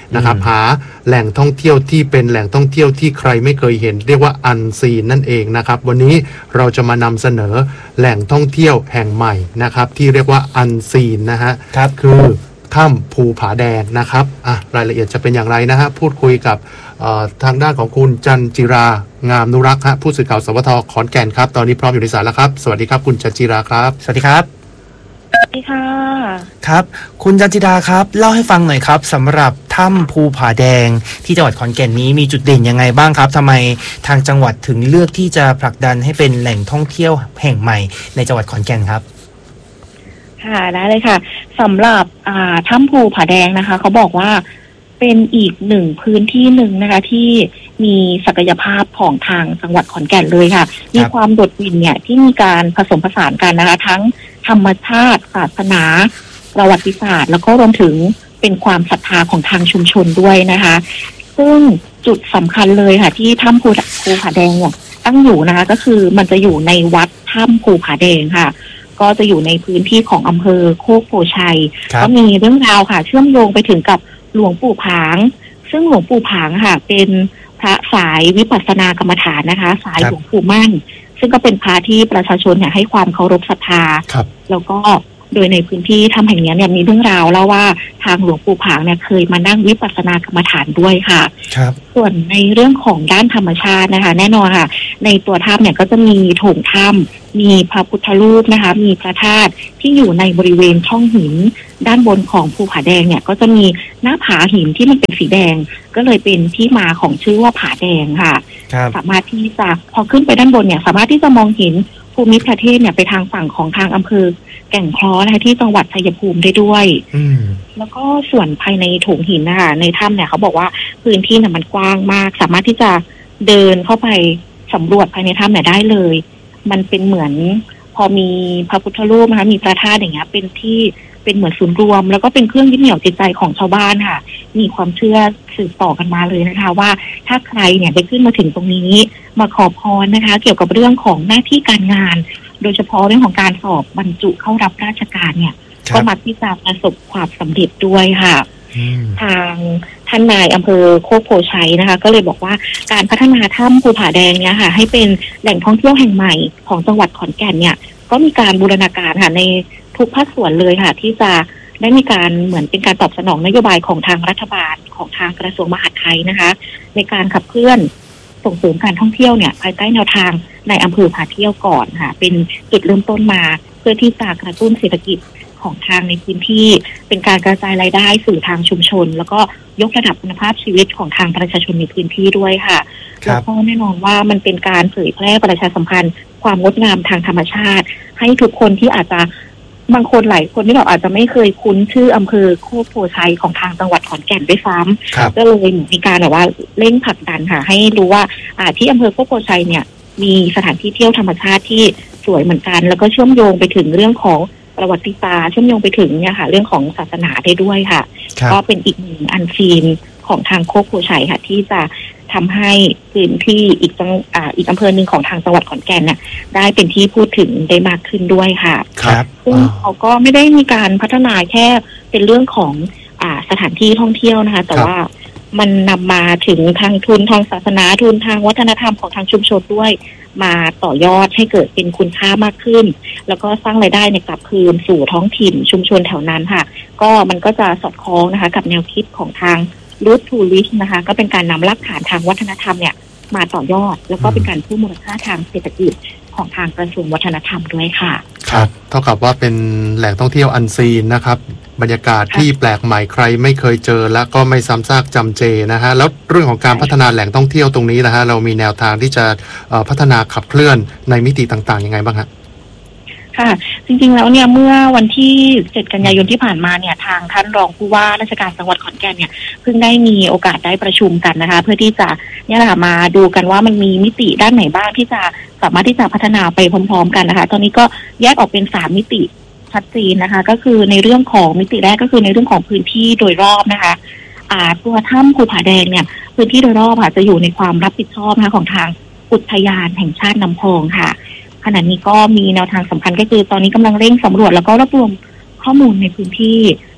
นะครับหาแหล่งท่องเที่ยวที่เป็นแหล่งท่องเที่ยวที่ใครไม่เคยเห็นเรียกว่าอันซีนนั่นเองนะครับวันนี้เราจะมานำเสนอแหล่งท่องเที่ยวแห่งใหม่นะครับที่เรียกว่าอันซีนนะฮะคือถ้ำภูผาแดงนะครับรายละเอียดจะเป็นอย่างไรนะฮะพูดคุยกับทางด้านของคุณจันจิรางามนุรักษ์ผู้สื่อข่าวสวทขอนแก่นครับตอนนี้พร้อมอยู่ในสายแล้วครับสวัสดีครับคุณจันจิราครับสวัสดีครับสวัสดีค่ะครับคุณจันจิราครับเล่าให้ฟังหน่อยครับสำหรับถ้ำภูผาแดงที่จังหวัดขอนแก่นนี้มีจุดเด่นยังไงบ้างครับทำไมทางจังหวัดถึงเลือกที่จะผลักดันให้เป็นแหล่งท่องเที่ยวแห่งใหม่ในจังหวัดขอนแก่นครับค่ะได้เลยค่ะสำหรับถ้ำภูผาแดงนะคะเขาบอกว่าเป็นอีกหนึ่งพื้นที่หนึ่งนะคะที่มีศักยภาพของทางจังหวัดขอนแก่นเลยค่ะมีความโดดเด่นเนี่ยที่มีการผสมผสานกันนะคะทั้งธรรมชาติศาสนาประวัติศาสตร์แล้วก็รวมถึงเป็นความศรัทธาของทางชุมชนด้วยนะคะซึ่งจุดสำคัญเลยค่ะที่ถ้ำภูผาแดงเนี่ยตั้งอยู่นะคะก็คือมันจะอยู่ในวัดถ้ำภูผาแดงค่ะก็จะอยู่ในพื้นที่ของอำเภอโคกโพชัยก็มีเรื่องราวค่ะเชื่อมโยงไปถึงกับหลวงปู่ผางซึ่งหลวงปู่ผางค่ะเป็นพระสายวิปัสสนากรรมฐานนะคะสายหลวงปู่มั่นซึ่งก็เป็นพระที่ประชาชนเนี่ยให้ความเคารพศรัทธาแล้วก็โดยในพื้นที่ถ้ำแห่งนี้เนี่ยมีเรื่องราวเล่าว่าทางหลวงปู่ผางเนี่ยเคยมานั่งวิปัสสนากรรมฐานด้วยค่ะส่วนในเรื่องของด้านธรรมชาตินะคะแน่นอนค่ะในตัวถ้ำเนี่ยก็จะมีโถงถ้ำมีพระพุทธรูปนะคะมีพระธาตุที่อยู่ในบริเวณช่องหินด้านบนของภูผาแดงเนี่ยก็จะมีหน้าผาหินที่มันเป็นสีแดงก็เลยเป็นที่มาของชื่อว่าผาแดงค่ะสามารถที่จะพอขึ้นไปด้านบนเนี่ยสามารถที่จะมองเห็นภูมิประเทศเนี่ยไปทางฝั่งของทางอำเภอแก่งคล้อนะคะที่จังหวัดชัยภูมิได้ด้วยแล้วก็ส่วนภายในโถงหินนะคะในถ้ำเนี่ยเขาบอกว่าพื้นที่เนี่ยมันกว้างมากสามารถที่จะเดินเข้าไปสำรวจภายในถ้ำเนี่ยได้เลยมันเป็นเหมือนพอมีพระพุทธรูปนะคะมีพระธาตุอย่างเงี้ยเป็นที่เป็นเหมือนศูนย์รวมแล้วก็เป็นเครื่องยึดเหนี่ยวจิตใจของชาวบ้านค่ะมีความเชื่อสืบต่อกันมาเลยนะคะว่าถ้าใครเนี่ยได้ขึ้นมาถึงตรงนี้มาขอพรนะคะเกี่ยวกับเรื่องของหน้าที่การงานโดยเฉพาะเรื่องของการสอบบรรจุเข้ารับราชการเนี่ยก็มักที่จะประสบความสำเร็จด้วยค่ะทางท่านนายอำเภอโคกโพชัยนะคะก็เลยบอกว่าการพัฒนาถ้ำภูผาแดงเนี่ยค่ะให้เป็นแหล่งท่องเที่ยวแห่งใหม่ของจังหวัดขอนแก่นเนี่ยก็มีการบูรณาการค่ะในทุกภาคส่วนเลยค่ะที่จะได้มีการเหมือนเป็นการตอบสนองนโยบายของทางรัฐบาลของทางกระทรวงมหาดไทยนะคะในการขับเคลื่อนส่งเสริมการท่องเที่ยวเนี่ยภายใต้แนวทางในอำเภอพาเที่ยวก่อนค่ะเป็นจุดเริ่มต้นมาเพื่อที่จะกระตุ้นเศรษฐกิจของทางในพื้นที่เป็นการกระจายรายได้สู่ทางชุมชนแล้วก็ยกระดับคุณภาพชีวิตของทางประชาชนในพื้นที่ด้วยค่ะแล้วก็แน่นอนว่ามันเป็นการเผยแพร่ประชาสัมพันธ์ความงดงามทางธรรมชาติให้ทุกคนที่อาจจะบางคนหลายคนที่เราอาจจะไม่เคยคุ้นชื่ออำเภอโคกโพชัยของทางจังหวัดขอนแก่นด้วยซ้ำก็เลยมีการแบบว่าเร่งผลักดันค่ะให้รู้ว่าที่อำเภอโคกโพชัยเนี่ยมีสถานที่เที่ยวธรรมชาติที่สวยเหมือนกันแล้วก็เชื่อมโยงไปถึงเรื่องของประวัติศาสตร์เชื่อมโยงไปถึงเนี่ยค่ะเรื่องของศาสนาได้ด้วยค่ะก็เป็นอีกหนึ่งอันซีนของทางโคกโพชัยค่ะที่จะทำให้พื้นที่อีกอำเภอหนึ่งของทางจังหวัดขอนแก่นเนี่ยได้เป็นที่พูดถึงได้มากขึ้นด้วยค่ะซึ่งเขาก็ไม่ได้มีการพัฒนาแค่เป็นเรื่องของสถานที่ท่องเที่ยวนะคะแต่ว่ามันนำมาถึงทางทุนทางศาสนาทุนทางวัฒนธรรมของทางชุมชนด้วยมาต่อยอดให้เกิดเป็นคุณค่ามากขึ้นแล้วก็สร้างรายได้ในกลับคืนสู่ท้องถิ่นชุมชนแถวนั้นค่ะก็มันก็จะสอดคล้องนะคะกับแนวคิดของทางรูททูริสต์นะคะก็เป็นการนำรากฐานทางวัฒนธรรมเนี่ยมาต่อยอดแล้วก็เป็นการเพิ่มมูลค่าทางเศรษฐกิจของทางกระทรวงวัฒนธรรมด้วยค่ะครับเท่ากับว่าเป็นแหล่งท่องเที่ยวอันซีนนะครับบรรยากาศที่แปลกใหม่ใครไม่เคยเจอและก็ไม่ซ้ำซากจำเจนะฮะแล้วเรื่องของการพัฒนาแหล่งท่องเที่ยวตรงนี้นะฮะเรามีแนวทางที่จะพัฒนาขับเคลื่อนในมิติต่างๆยังไงบ้างฮะค่ะจริงๆแล้วเนี่ยเมื่อวันที่7 กันยายนที่ผ่านมาเนี่ยทางท่านรองผู้ว่าราชการจังหวัดขอนแก่นเนี่ยเพิ่งได้มีโอกาสได้ประชุมกันนะคะเพื่อที่จะเนี่ยนะคะมาดูกันว่ามันมีมิติด้านไหนบ้างที่จะสามารถที่จะพัฒนาไปพร้อมๆกันนะคะตอนนี้ก็แยกออกเป็น3มิติชัดเจนนะคะก็คือในเรื่องของมิติแรกก็คือในเรื่องของพื้นที่โดยรอบนะคะตัวถ้ำภูผาแดงเนี่ยพื้นที่โดยรอบค่ะจะอยู่ในความรับผิดชอบนะคะของทางอุทยานแห่งชาติน้ำพองค่ะขณะนี้ก็มีแนวทางสำคัญก็คือตอนนี้กำลังเร่งสำรวจแล้วก็รวบรวมข้อมูลในพื้นที่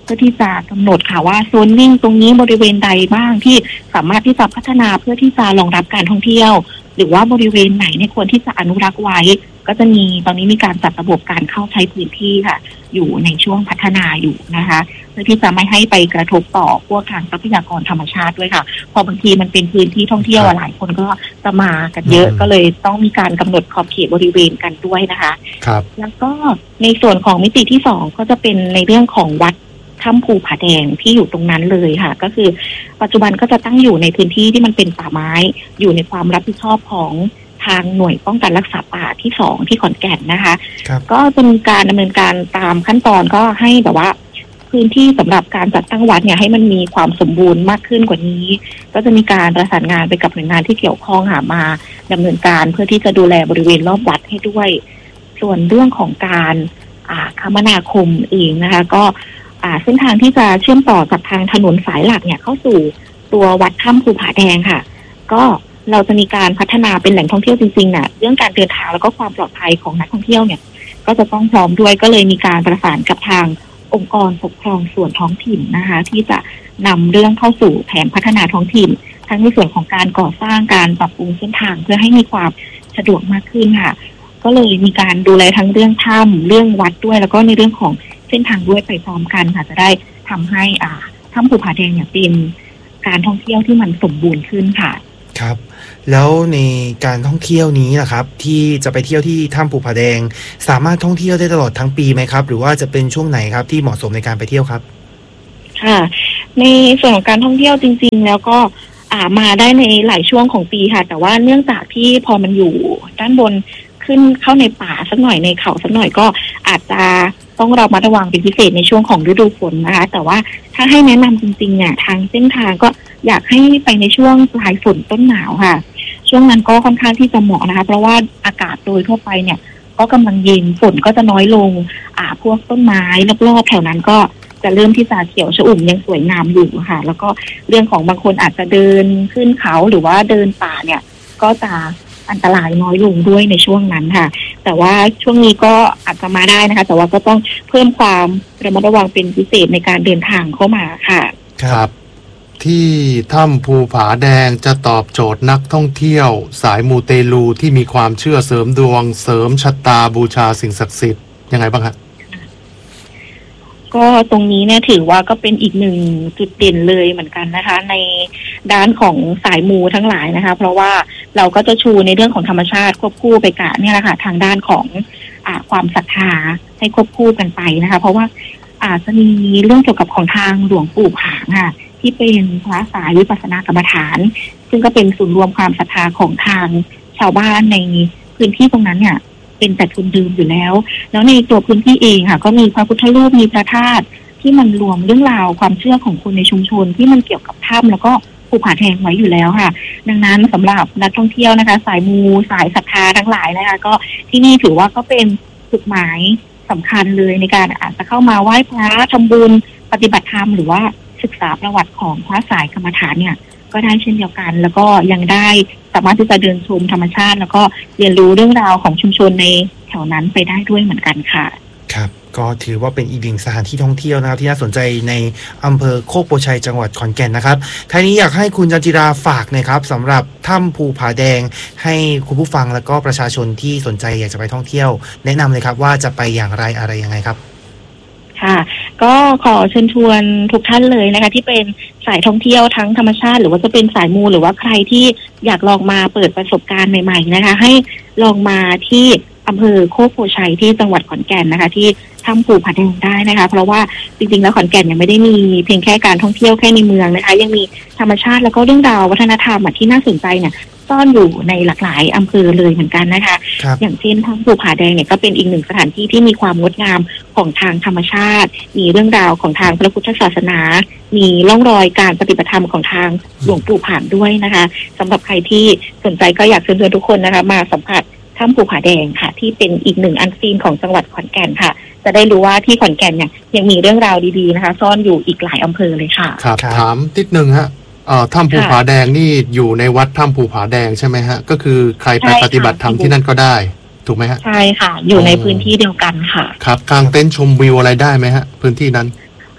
พื่อที่จะกำหนดค่ะว่าโซนนิ่งตรงนี้บริเวณใดบ้างที่สามารถที่จะพัฒนาเพื่อที่จะรองรับการท่องเที่ยวหรือว่าบริเวณไหนเนี่ยควรที่จะอนุรักษ์ไว้ก็จะมีตอนนี้มีการจัดระบบการเข้าใช้พื้นที่ค่ะอยู่ในช่วงพัฒนาอยู่นะคะเพื่อที่จะไม่ให้ไปกระทบต่อพวกทางทรัพยากรธรรมชาติด้วยค่ะพอบางทีมันเป็นพื้นที่ท่องเที่ยวหลายคนก็จะมากันเยอะก็เลยต้องมีการกำหนดขอบเขตบริเวณกันด้วยนะคะครับแล้วก็ในส่วนของมิติที่2ก็จะเป็นในเรื่องของวัดถ้ำภูผาแดงที่อยู่ตรงนั้นเลยค่ะก็คือปัจจุบันก็จะตั้งอยู่ในพื้นที่ที่มันเป็นป่าไม้อยู่ในความรับผิดชอบของทางหน่วยป้องกันรักษาป่าที่2ที่ขอนแก่นนะคะก็จะมีการดำเนินการตามขั้นตอนก็ให้แบบว่าพื้นที่สำหรับการจัดตั้งวัดเนี่ยให้มันมีความสมบูรณ์มากขึ้นกว่านี้ก็จะมีการประสานงานไปกับหน่วยงานที่เกี่ยวข้องมาดำเนินการเพื่อที่จะดูแลบริเวณรอบวัดให้ด้วยส่วนเรื่องของการคมนาคมเองนะคะก็เส้นทางที่จะเชื่อมต่อกับทางถนนสายหลักเนี่ยเข้าสู่ตัววัดถ้ำภูผาแดงค่ะก็เราจะมีการพัฒนาเป็นแหล่งท่องเที่ยวจริงๆน่ะเรื่องการเดินทางแล้วก็ความปลอดภัยของนักท่องเที่ยวเนี่ยก็จะต้องพร้อมด้วยก็เลยมีการประสานกับทางองค์กรปกครองส่วนท้องถิ่นนะคะที่จะนำเรื่องเข้าสู่แผนพัฒนาท้องถิ่นทั้งในส่วนของการก่อสร้างการปรับปรุงเส้นทางเพื่อให้มีความสะดวกมากขึ้นค่ะก็เลยมีการดูแลทั้งเรื่องถ้ำเรื่องวัดด้วยแล้วก็ในเรื่องของเส้นทางด้วยไปพร้อมกันค่ะจะได้ทำให้ถ้ำภูผาแดงเนี่ยเป็นการท่องเที่ยวที่มันสมบูรณ์ขึ้นค่ะครับแล้วในการท่องเที่ยวนี้นะครับที่จะไปเที่ยวที่ถ้ำภูผาแดงสามารถท่องเที่ยวได้ตลอดทั้งปีไหมครับหรือว่าจะเป็นช่วงไหนครับที่เหมาะสมในการไปเที่ยวครับค่ะในส่วนของการท่องเที่ยวจริงๆแล้วก็มาได้ในหลายช่วงของปีค่ะแต่ว่าเนื่องจากที่พอมันอยู่ด้านบนขึ้นเข้าในป่าสักหน่อยในเขาสักหน่อยก็อาจจะต้องเรามาระวังเป็นพิเศษในช่วงของฤดูฝนนะคะแต่ว่าถ้าให้แนะนำจริงๆเนี่ยทางเส้นทางก็อยากให้ไปในช่วงปลายฝนต้นหนาวค่ะช่วงนั้นก็ค่อนข้างที่จะเหมาะนะคะเพราะว่าอากาศโดยทั่วไปเนี่ยก็กำลังเย็นฝนก็จะน้อยลงพวกต้นไม้รอบๆแถวนั้นก็จะเริ่มที่จะเขียวชอุ่มยังสวยงามอยู่ค่ะแล้วก็เรื่องของบางคนอาจจะเดินขึ้นเขาหรือว่าเดินป่าเนี่ยก็จะอันตรายน้อยลงด้วยในช่วงนั้นค่ะแต่ว่าช่วงนี้ก็อาจจะมาได้นะคะแต่ว่าก็ต้องเพิ่มความระมัดระวังเป็นพิเศษในการเดินทางเข้ามาค่ะครับที่ถ้ำภูผาแดงจะตอบโจทย์นักท่องเที่ยวสายมูเตลูที่มีความเชื่อเสริมดวงเสริมชะตาบูชาสิ่งศักดิ์สิทธิ์ยังไงบ้างครับก็ตรงนี้เนี่ยถือว่าก็เป็นอีกหนึ่งจุดเด่นเลยเหมือนกันนะคะในด้านของสายมูทั้งหลายนะคะเพราะว่าเราก็จะชูในเรื่องของธรรมชาติควบคู่ไปกับเนี่ยแหละค่ะทางด้านของความศรัทธาให้ควบคู่กันไปนะคะเพราะว่าอาจจะมีเรื่องเกี่ยวกับของทางหลวงปู่ผางค่ะที่เป็นพระสายวิปัสสนากรรมฐานซึ่งก็เป็นศูนย์รวมความศรัทธาของทางชาวบ้านในพื้นที่ตรงนั้นเนี่ยเป็นแต่ทุนดื่มอยู่แล้วในตัวพื้นที่เองค่ะก็มีพระพุทธรูปมีพระธาตุที่มันรวมเรื่องราวความเชื่อของคนในชุมชนที่มันเกี่ยวกับถ้ำแล้วก็ภูผาแดงไว้อยู่แล้วค่ะดังนั้นสำหรับนักท่องเที่ยวนะคะสายมูสายศรัทธาทั้งหลายนะคะก็ที่นี่ถือว่าก็เป็นจุดหมายสำคัญเลยในการอาจจะเข้ามาไหว้พระทำบุญปฏิบัติธรรมหรือว่าศึกษาประวัติของพระสายกรรมฐานเนี่ยก็ได้เช่นเดียวกันแล้วก็ยังได้สามารถที่จะเดินชมธรรมชาติแล้วก็เรียนรู้เรื่องราวของชุมชนในแถวนั้นไปได้ด้วยเหมือนกันค่ะครับก็ถือว่าเป็นอีกหนึ่งสถานที่ท่องเที่ยวนะครับที่น่าสนใจในอำเภอโคกโพชัยจังหวัดขอนแก่นนะครับท้ายนี้อยากให้คุณจันจิราฝากนะครับสำหรับถ้ำภูผาแดงให้คุณผู้ฟังแล้วก็ประชาชนที่สนใจอยากจะไปท่องเที่ยวแนะนำเลยครับว่าจะไปอย่างไรอะไรยังไงครับค่ะก็ขอเชิญชวนทุกท่านเลยนะคะที่เป็นสายท่องเที่ยวทั้งธรรมชาติหรือว่าจะเป็นสายมูหรือว่าใครที่อยากลองมาเปิดประสบการณ์ใหม่ๆนะคะให้ลองมาที่อำเภอโคกโพชัยที่จังหวัดขอนแก่นนะคะที่ถ้ำภูผาแดงได้นะคะเพราะว่าจริงๆแล้วขอนแก่นยังไม่ได้มีเพียงแค่การท่องเที่ยวแค่ในเมืองนะคะยังมีธรรมชาติแล้วก็เรื่องราววัฒนธรรมที่น่าสนใจเนี่ยซ่อนอยู่ในหลากหลายอำเภอเลยเหมือนกันนะคะอย่างเช่นถ้ำภูผาแดงเนี่ยก็เป็นอีกหนึ่งสถานที่ที่มีความงดงามของทางธรรมชาติมีเรื่องราวของทางพระพุทธศาสนามีร่องรอยการปฏิบัติธรรมของทางหลวงปู่ผางด้วยนะคะสำหรับใครที่สนใจก็อยากเชิญชวนทุกคนนะคะมาสัมผัสถ้ำภูผาแดงค่ะที่เป็นอีกหนึ่งอันซีนของจังหวัดขอนแก่นค่ะจะได้รู้ว่าที่ขอนแก่นเนี่ยยังมีเรื่องราวดีๆนะคะซ่อนอยู่อีกหลายอำเภอเลยค่ะครับถามนิดนึงฮะถ้ำภูผาแดงนี่อยู่ในวัดถ้ำภูผาแดงใช่ไหมฮะก็คือใครไปปฏิบัติธรรมที่นั่นก็ได้ถูกไหมฮะใช่ค่ะอยู่ในพื้นที่เดียวกันค่ะครับกางเต็นท์ชมวิวอะไรได้ไหมฮะพื้นที่นั้น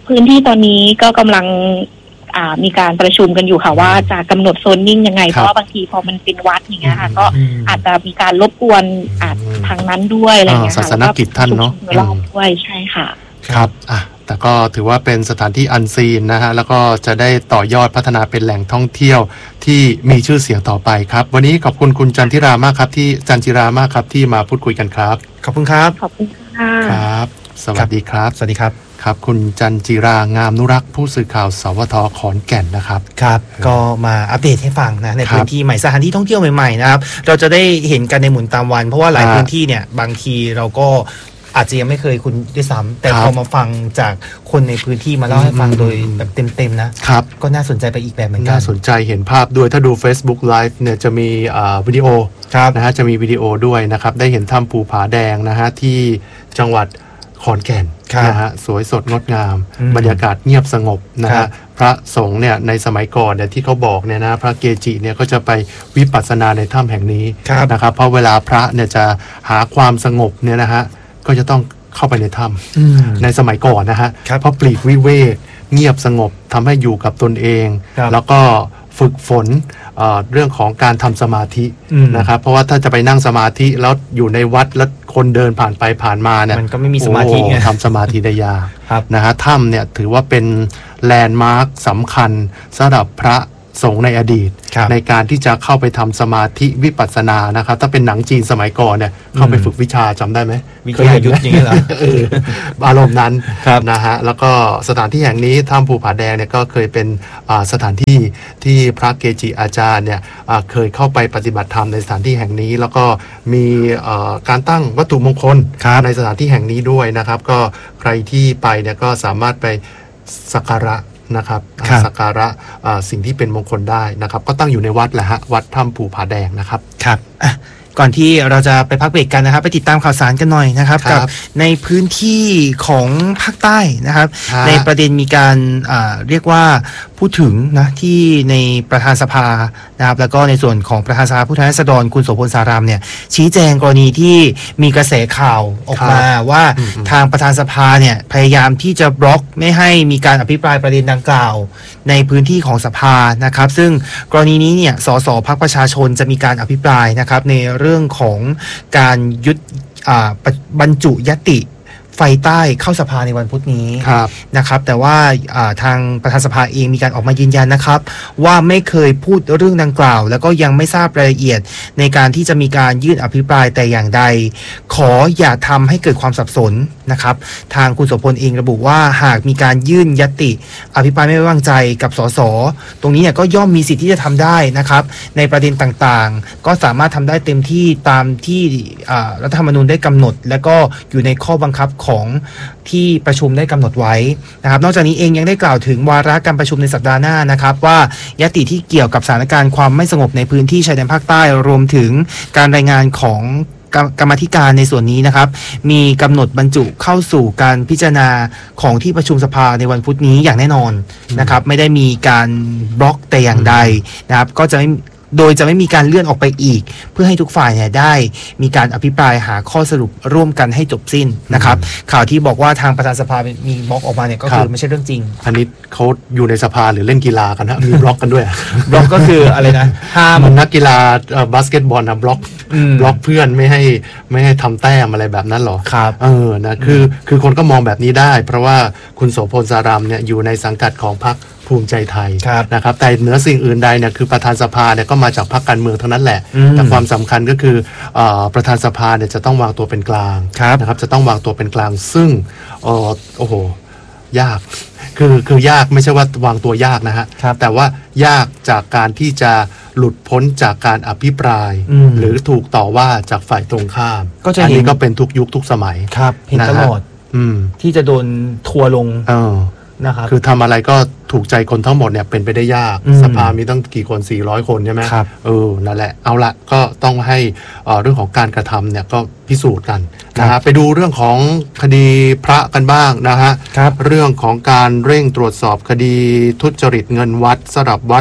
พื้นที่ตอนนี้ก็กำลังมีการประชุมกันอยู่ค่ะว่าจะกำหนดโซนนิ่งยังไงเพราะว่าบางทีพอมันเป็นวัดอย่างเงี้ยค่ะก็อาจจะมีการรบกวนทางนั้นด้วยอะไรเงี้ยค่ะศาสนกิจท่านเนาะด้วยใช่ค่ะครับแต่ก็ถือว่าเป็นสถานที่อันซีนนะฮะแล้วก็จะได้ต่อยอดพัฒนาเป็นแหล่งท่องเที่ยวที่มีชื่อเสียงต่อไปครับวันนี้ขอบคุณคุณจันจิรามากครับที่มาพูดคุยกันครับขอบคุณครับขอบคุณค่ะครับสวัสดีครับสวัสดีครับครับคุณจันจิรางามนุรักษ์ผู้สื่อข่าวสวท.ขอนแก่นนะครับครับก็มาอัปเดตให้ฟังนะในพื้นที่ใหม่สถานที่ท่องเที่ยวใหม่ๆนะครับเราจะได้เห็นกันในหมุนตามวันเพราะว่าหลายพื้นที่เนี่ยบางทีเราก็อาจจะยังไม่เคยคุณด้วยซ้ำแต่พอมาฟังจากคนในพื้นที่มาเล่าให้ฟังโดยแบบเต็มๆนะครับก็น่าสนใจไปอีกแบบเหมือนกันน่าสนใจเห็นภาพด้วยถ้าดู Facebook Live เนี่ยจะมีวิดีโอนะฮะจะมีวิดีโอด้วยนะครับได้เห็นถ้ำภูผาแดงนะฮะที่จังหวัดขอนแก่นนะฮะสวยสดงดงามบรรยากาศเงียบสงบนะฮะพระสงฆ์เนี่ยในสมัยก่อนเนี่ยที่เขาบอกเนี่ยนะพระเกจิเนี่ยก็จะไปวิปัสสนาในถ้ำแห่งนี้นะครับเพราะเวลาพระเนี่ยจะหาความสงบเนี่ยนะฮะก็จะต้องเข้าไปในถ้ำในสมัยก่อนนะฮะเพราะปลีกวิเวกเงียบสงบทำให้อยู่กับตนเองแล้วก็ฝึกฝนเรื่องของการทำสมาธินะครับเพราะว่าถ้าจะไปนั่งสมาธิแล้วอยู่ในวัดแล้วคนเดินผ่านไปผ่านมาเนี่ยมันก็ไม่มีสมาธิทำสมาธิได้ยากนะฮะถ้ำเนี่ยถือว่าเป็นแลนด์มาร์คสำคัญสำหรับพระสงฆ์ในอดีตในการที่จะเข้าไปทำสมาธิวิปัสสนานะครับถ้าเป็นหนังจีนสมัยก่อนเนี่ยเข้าไปฝึกวิชาจำได้ไหมวิทยายุทธอย่างนี้เหรออารมณ์นั้นนะฮะแล้วก็สถานที่แห่งนี้ถ้ำภูผาแดงเนี่ยก็เคยเป็นสถานที่ที่พระเกจิอาจารย์เนี่ยเคยเข้าไปปฏิบัติธรรมในสถานที่แห่งนี้แล้วก็มีการตั้งวัตถุมงคลในสถานที่แห่งนี้ด้วยนะครับก็ใครที่ไปเนี่ยก็สามารถไปสักการะนะครับสักการะสิ่งที่เป็นมงคลได้นะครับก็ตั้งอยู่ในวัดแหละฮะวัดถ้ำภูผาแดงนะครับครับก่อนที่เราจะไปพักเบรกกันนะครับไปติดตามข่าวสารกันหน่อยนะครับกับในพื้นที่ของภาคใต้นะครับในประเด็นมีการเรียกว่าพูดถึงนะที่ในประธานสภานะครับแล้วก็ในส่วนของประธานสภาผู้แทนราษฎรคุณโสพลสารามเนี่ยชี้แจงกรณีที่มีกระแสข่าวออกมาว่าทางประธานสภาเนี่ยพยายามที่จะบล็อกไม่ให้มีการอภิปรายประเด็นดังกล่าวในพื้นที่ของสภานะครับซึ่งกรณีนี้เนี่ยสสพรรคประชาชนจะมีการอภิปรายนะครับในเรื่องของการบรรจุยติไฟใต้เข้าสภาในวันพุธนี้นะครับแต่ว่าทางประธานสภาเองมีการออกมายืนยันนะครับว่าไม่เคยพูดเรื่องดังกล่าวแล้วก็ยังไม่ทราบรายละเอียดในการที่จะมีการยื่นอภิปรายแต่อย่างใดขออย่าทำให้เกิดความสับสนนะครับทางคุณโสพลเองระบุว่าหากมีการยื่นยติอภิปรายไม่ไว้วางใจกับสสตรงนี้เนี่ยก็ย่อมมีสิทธิ์ที่จะทำได้นะครับในประเด็นต่างๆก็สามารถทำได้เต็มที่ตามที่รัฐธรรมนูญได้กำหนดและก็อยู่ในข้อบังคับของที่ประชุมได้กำหนดไว้นะครับนอกจากนี้เองยังได้กล่าวถึงวาระการประชุมในสัปดาห์หน้านะครับว่ายติที่เกี่ยวกับสถานการณ์ความไม่สงบในพื้นที่ชายแดนภาคใต้รวมถึงการรายงานของกรรมาธิการในส่วนนี้นะครับมีกำหนดบรรจุเข้าสู่การพิจารณาของที่ประชุมสภาในวันพุธนี้อย่างแน่นอนนะครับไม่ได้มีการบล็อกแต่อย่างใดนะครับก็จะไม่มีการเลื่อนออกไปอีกเพื่อให้ทุกฝ่ายเนี่ยได้มีการอภิปรายหาข้อสรุปร่วมกันให้จบสิ้นนะครับข่าวที่บอกว่าทางประธานสภามีบล็อกออกมาเนี่ยก็คือไม่ใช่เรื่องจริงอันนี้เขาอยู่ในสภาหรือเล่นกีฬากันนะมีบล็อกกันด้วยบล็อกก็คืออะไรนะห้ามนักกีฬาบาสเกตบอลนะบล็อกเพื่อนไม่ให้ทำแต้มอะไรแบบนั้นหรอครับนะคือคนก็มองแบบนี้ได้เพราะว่าคุณโสพลสารามเนี่ยอยู่ในสังกัดของพรรคภูมิใจไทยนะครับแต่เหนือสิ่งอื่นใดเนี่ยคือประธานสภาเนี่ยก็มาจากพรรคการเมืองทั้งนั้นแหละแต่ความสำคัญก็คือประธานสภาเนี่ยจะต้องวางตัวเป็นกลางนะครับจะต้องวางตัวเป็นกลางซึ่งโอ้โหยากคือยากไม่ใช่ว่าวางตัวยากนะฮะแต่ว่ายากจากการที่จะหลุดพ้นจากการอภิปรายหรือถูกต่อว่าจากฝ่ายตรงข้ามอันนี้ก็เป็นทุกยุคทุกสมัยครับเห็นตลอดที่จะโดนทัวลงนะครับคือทำอะไรก็ถูกใจคนทั้งหมดเนี่ยเป็นไปได้ยากสภามีตั้งกี่คน400คนใช่ไหมครับนั่นแหละเอาละก็ต้องให้เรื่องของการกระทำเนี่ยก็พิสูจน์กันนะฮะไปดูเรื่องของคดีพระกันบ้างนะฮะเรื่องของการเร่งตรวจสอบคดีทุจริตเงินวัดสำหรับวัด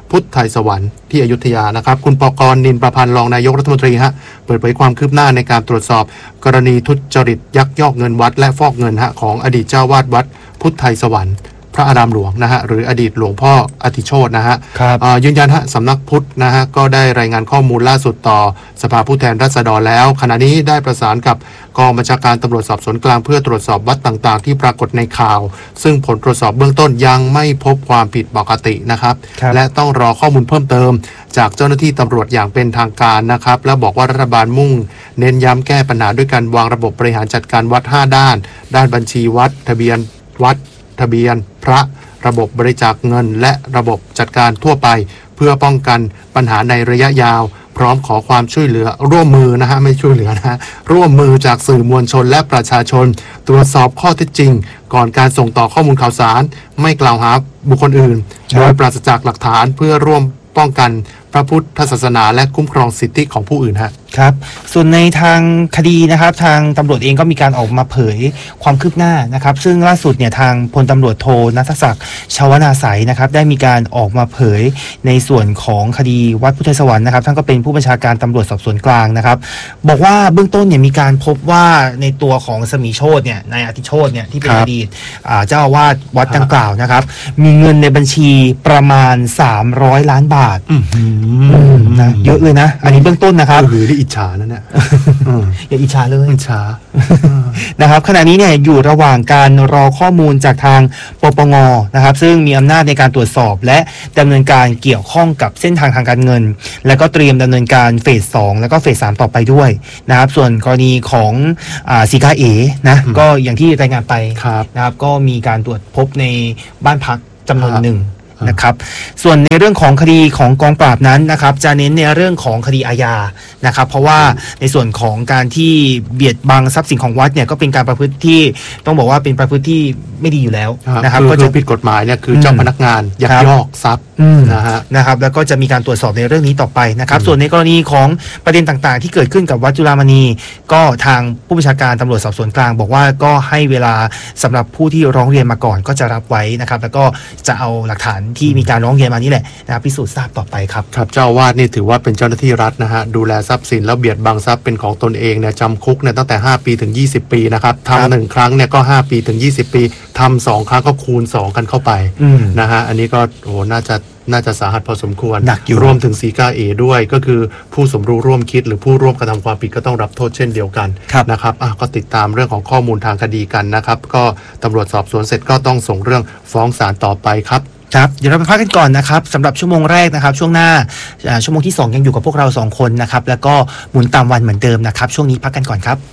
พุทธไทยสวรรค์ที่อยุธยานะครับคุณปกรณ์นินประพันธ์รองนายกรัฐมนตรีฮะเปิดเผยความคืบหน้าในการตรวจสอบกรณีทุจริตยักยอกเงินวัดและฟอกเงินของอดีตเจ้าวาดวัดพุทธไทยสวรรค์พระอารามหลวงนะฮะหรืออดีตหลวงพ่ออธิโชตินะฮะยืนยันสำนักพุทธนะฮะก็ได้รายงานข้อมูลล่าสุดต่อสภาผู้แทนราษฎรแล้วขณะนี้ได้ประสานกับกองบัญชาการตำรวจสอบสวนกลางเพื่อตรวจสอบวัดต่างๆที่ปรากฏในข่าวซึ่งผลตรวจสอบเบื้องต้นยังไม่พบความผิดปกตินะครับและต้องรอข้อมูลเพิ่มเติมจากเจ้าหน้าที่ตำรวจอย่างเป็นทางการนะครับและบอกว่ารัฐบาลมุ่งเน้นย้ำแก้ปัญหาด้วยการวางระบบบริหารจัดการวัด5ด้านบัญชีวัดทะเบียนวัดทะเบียนพระระบบบริจาคเงินและระบบจัดการทั่วไปเพื่อป้องกันปัญหาในระยะยาวพร้อมขอความช่วยเหลือร่วมมือนะฮะไม่ช่วยเหลือนะฮะร่วมมือจากสื่อมวลชนและประชาชนตรวจสอบข้อเท็จจริงก่อนการส่งต่อข้อมูลข่าวสารไม่กล่าวหาบุคคลอื่นโดยปราศจากหลักฐานเพื่อร่วมป้องกันพระพุทธศาสนาและคุ้มครองสิทธิของผู้อื่นฮะครับส่วนในทางคดีนะครับทางตำรวจเองก็มีการออกมาเผยความคืบหน้านะครับซึ่งล่าสุดเนี่ยทางพลตำรวจโทณัฐศักดิ์ชวนาสัยนะครับได้มีการออกมาเผยในส่วนของคดีวัดพุทธสวรรค์นะครับท่านก็เป็นผู้บัญชาการตำรวจสอบสวนกลางนะครับบอกว่าเบื้องต้นเนี่ยมีการพบว่าในตัวของสมีโชติเนี่ยนายอธิโชติเนี่ยที่เป็นอดีตเจ้าอาวาสวัดดังกล่าวนะครับมีเงินในบัญชีประมาณ300 ล้านบาทนะเยอะเลยนะอันนี้เบื้องต้นนะครับอิจฉานั่นแหละอย่าอิจฉาเลยอิจฉานะครับขณะนี้เนี่ยอยู่ระหว่างการรอข้อมูลจากทางปปงนะครับซึ่งมีอำนาจในการตรวจสอบและดำเนินการเกี่ยวข้องกับเส้นทางการเงินและก็เตรียมดำเนินการเฟส2แล้วก็เฟส3ต่อไปด้วยนะครับส่วนกรณีของสีกาเอนะก็อย่างที่รายงานไปนะครับก็มีการตรวจพบในบ้านพักจำนวนหนึ่งนะครับส่วนในเรื่องของคดีของกองปราบนั้นนะครับจะเน้นในเรื่องของคดีอาญานะครับเพราะว่าในส่วนของการที่เบียดบังทรัพย์สินของวัดเนี่ยก็เป็นการประพฤติที่ต้องบอกว่าเป็นประพฤติที่ไม่ดีอยู่แล้วนะครับก็จะผิดกฎหมายเนี่ยคือเจ้าพนักงานยักยอกทรัพย์นะครับแล้วก็จะมีการตรวจสอบในเรื่องนี้ต่อไปนะครับส่วนในกรณีของประเด็นต่างๆที่เกิดขึ้นกับวัดจุฬามณีก็ทางผู้บัญชาการตำรวจสอบสวนกลางบอกว่าก็ให้เวลาสำหรับผู้ที่ร้องเรียนมาก่อนก็จะรับไว้นะครับแล้วก็จะเอาหลักฐานที่มีการร้องเรียนมานี่แหละนะครับพิสูจน์ทราบต่อไปครับครับเจ้าอาวาสนี่ถือว่าเป็นเจ้าหน้าที่รัฐนะฮะดูแลทรัพย์สินแล้วเบียดบังทรัพย์เป็นของตนเองเนี่ยจำคุกเนี่ยตั้งแต่5 ปีถึง20 ปีนะครับทำ1 ครั้งเนี่ยก็5 ปีถึง20 ปีทำ2 ครั้งก็คูณ2กันเข้าไปนะฮะอันนี้ก็โอ้น่าจะสาหัสพอสมควรรวมถึงสีกาเอด้วยก็คือผู้สมรู้ร่วมคิดหรือผู้ร่วมกระทำความผิดก็ต้องรับโทษเช่นเดียวกันนะครับก็ติดตามเรื่องของข้อมูลทางคดีกันนะครับก็ตำรวจสอบสวนเสร็จก็ต้องส่งเรื่องฟ้องศาลต่อไปครับครับเดี๋ยวเราไปพักกันก่อนนะครับสำหรับชั่วโมงแรกนะครับช่วงหน้าชั่วโมงที่2ยังอยู่กับพวกเรา2คนนะครับแล้วก็หมุนตามวันเหมือนเดิมนะครับช่วงนี้พักกันก่อนครับ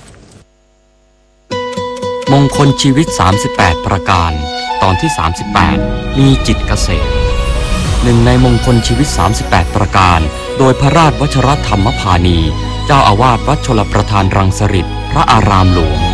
มงคลชีวิต38ประการตอนที่38มีจิตเกษมหนึ่งในมงคลชีวิต38ประการโดยพระราชวชรธรรมพานีเจ้าอาวาสวัดชลประทานรังสฤษฎ์พระอารามหลวง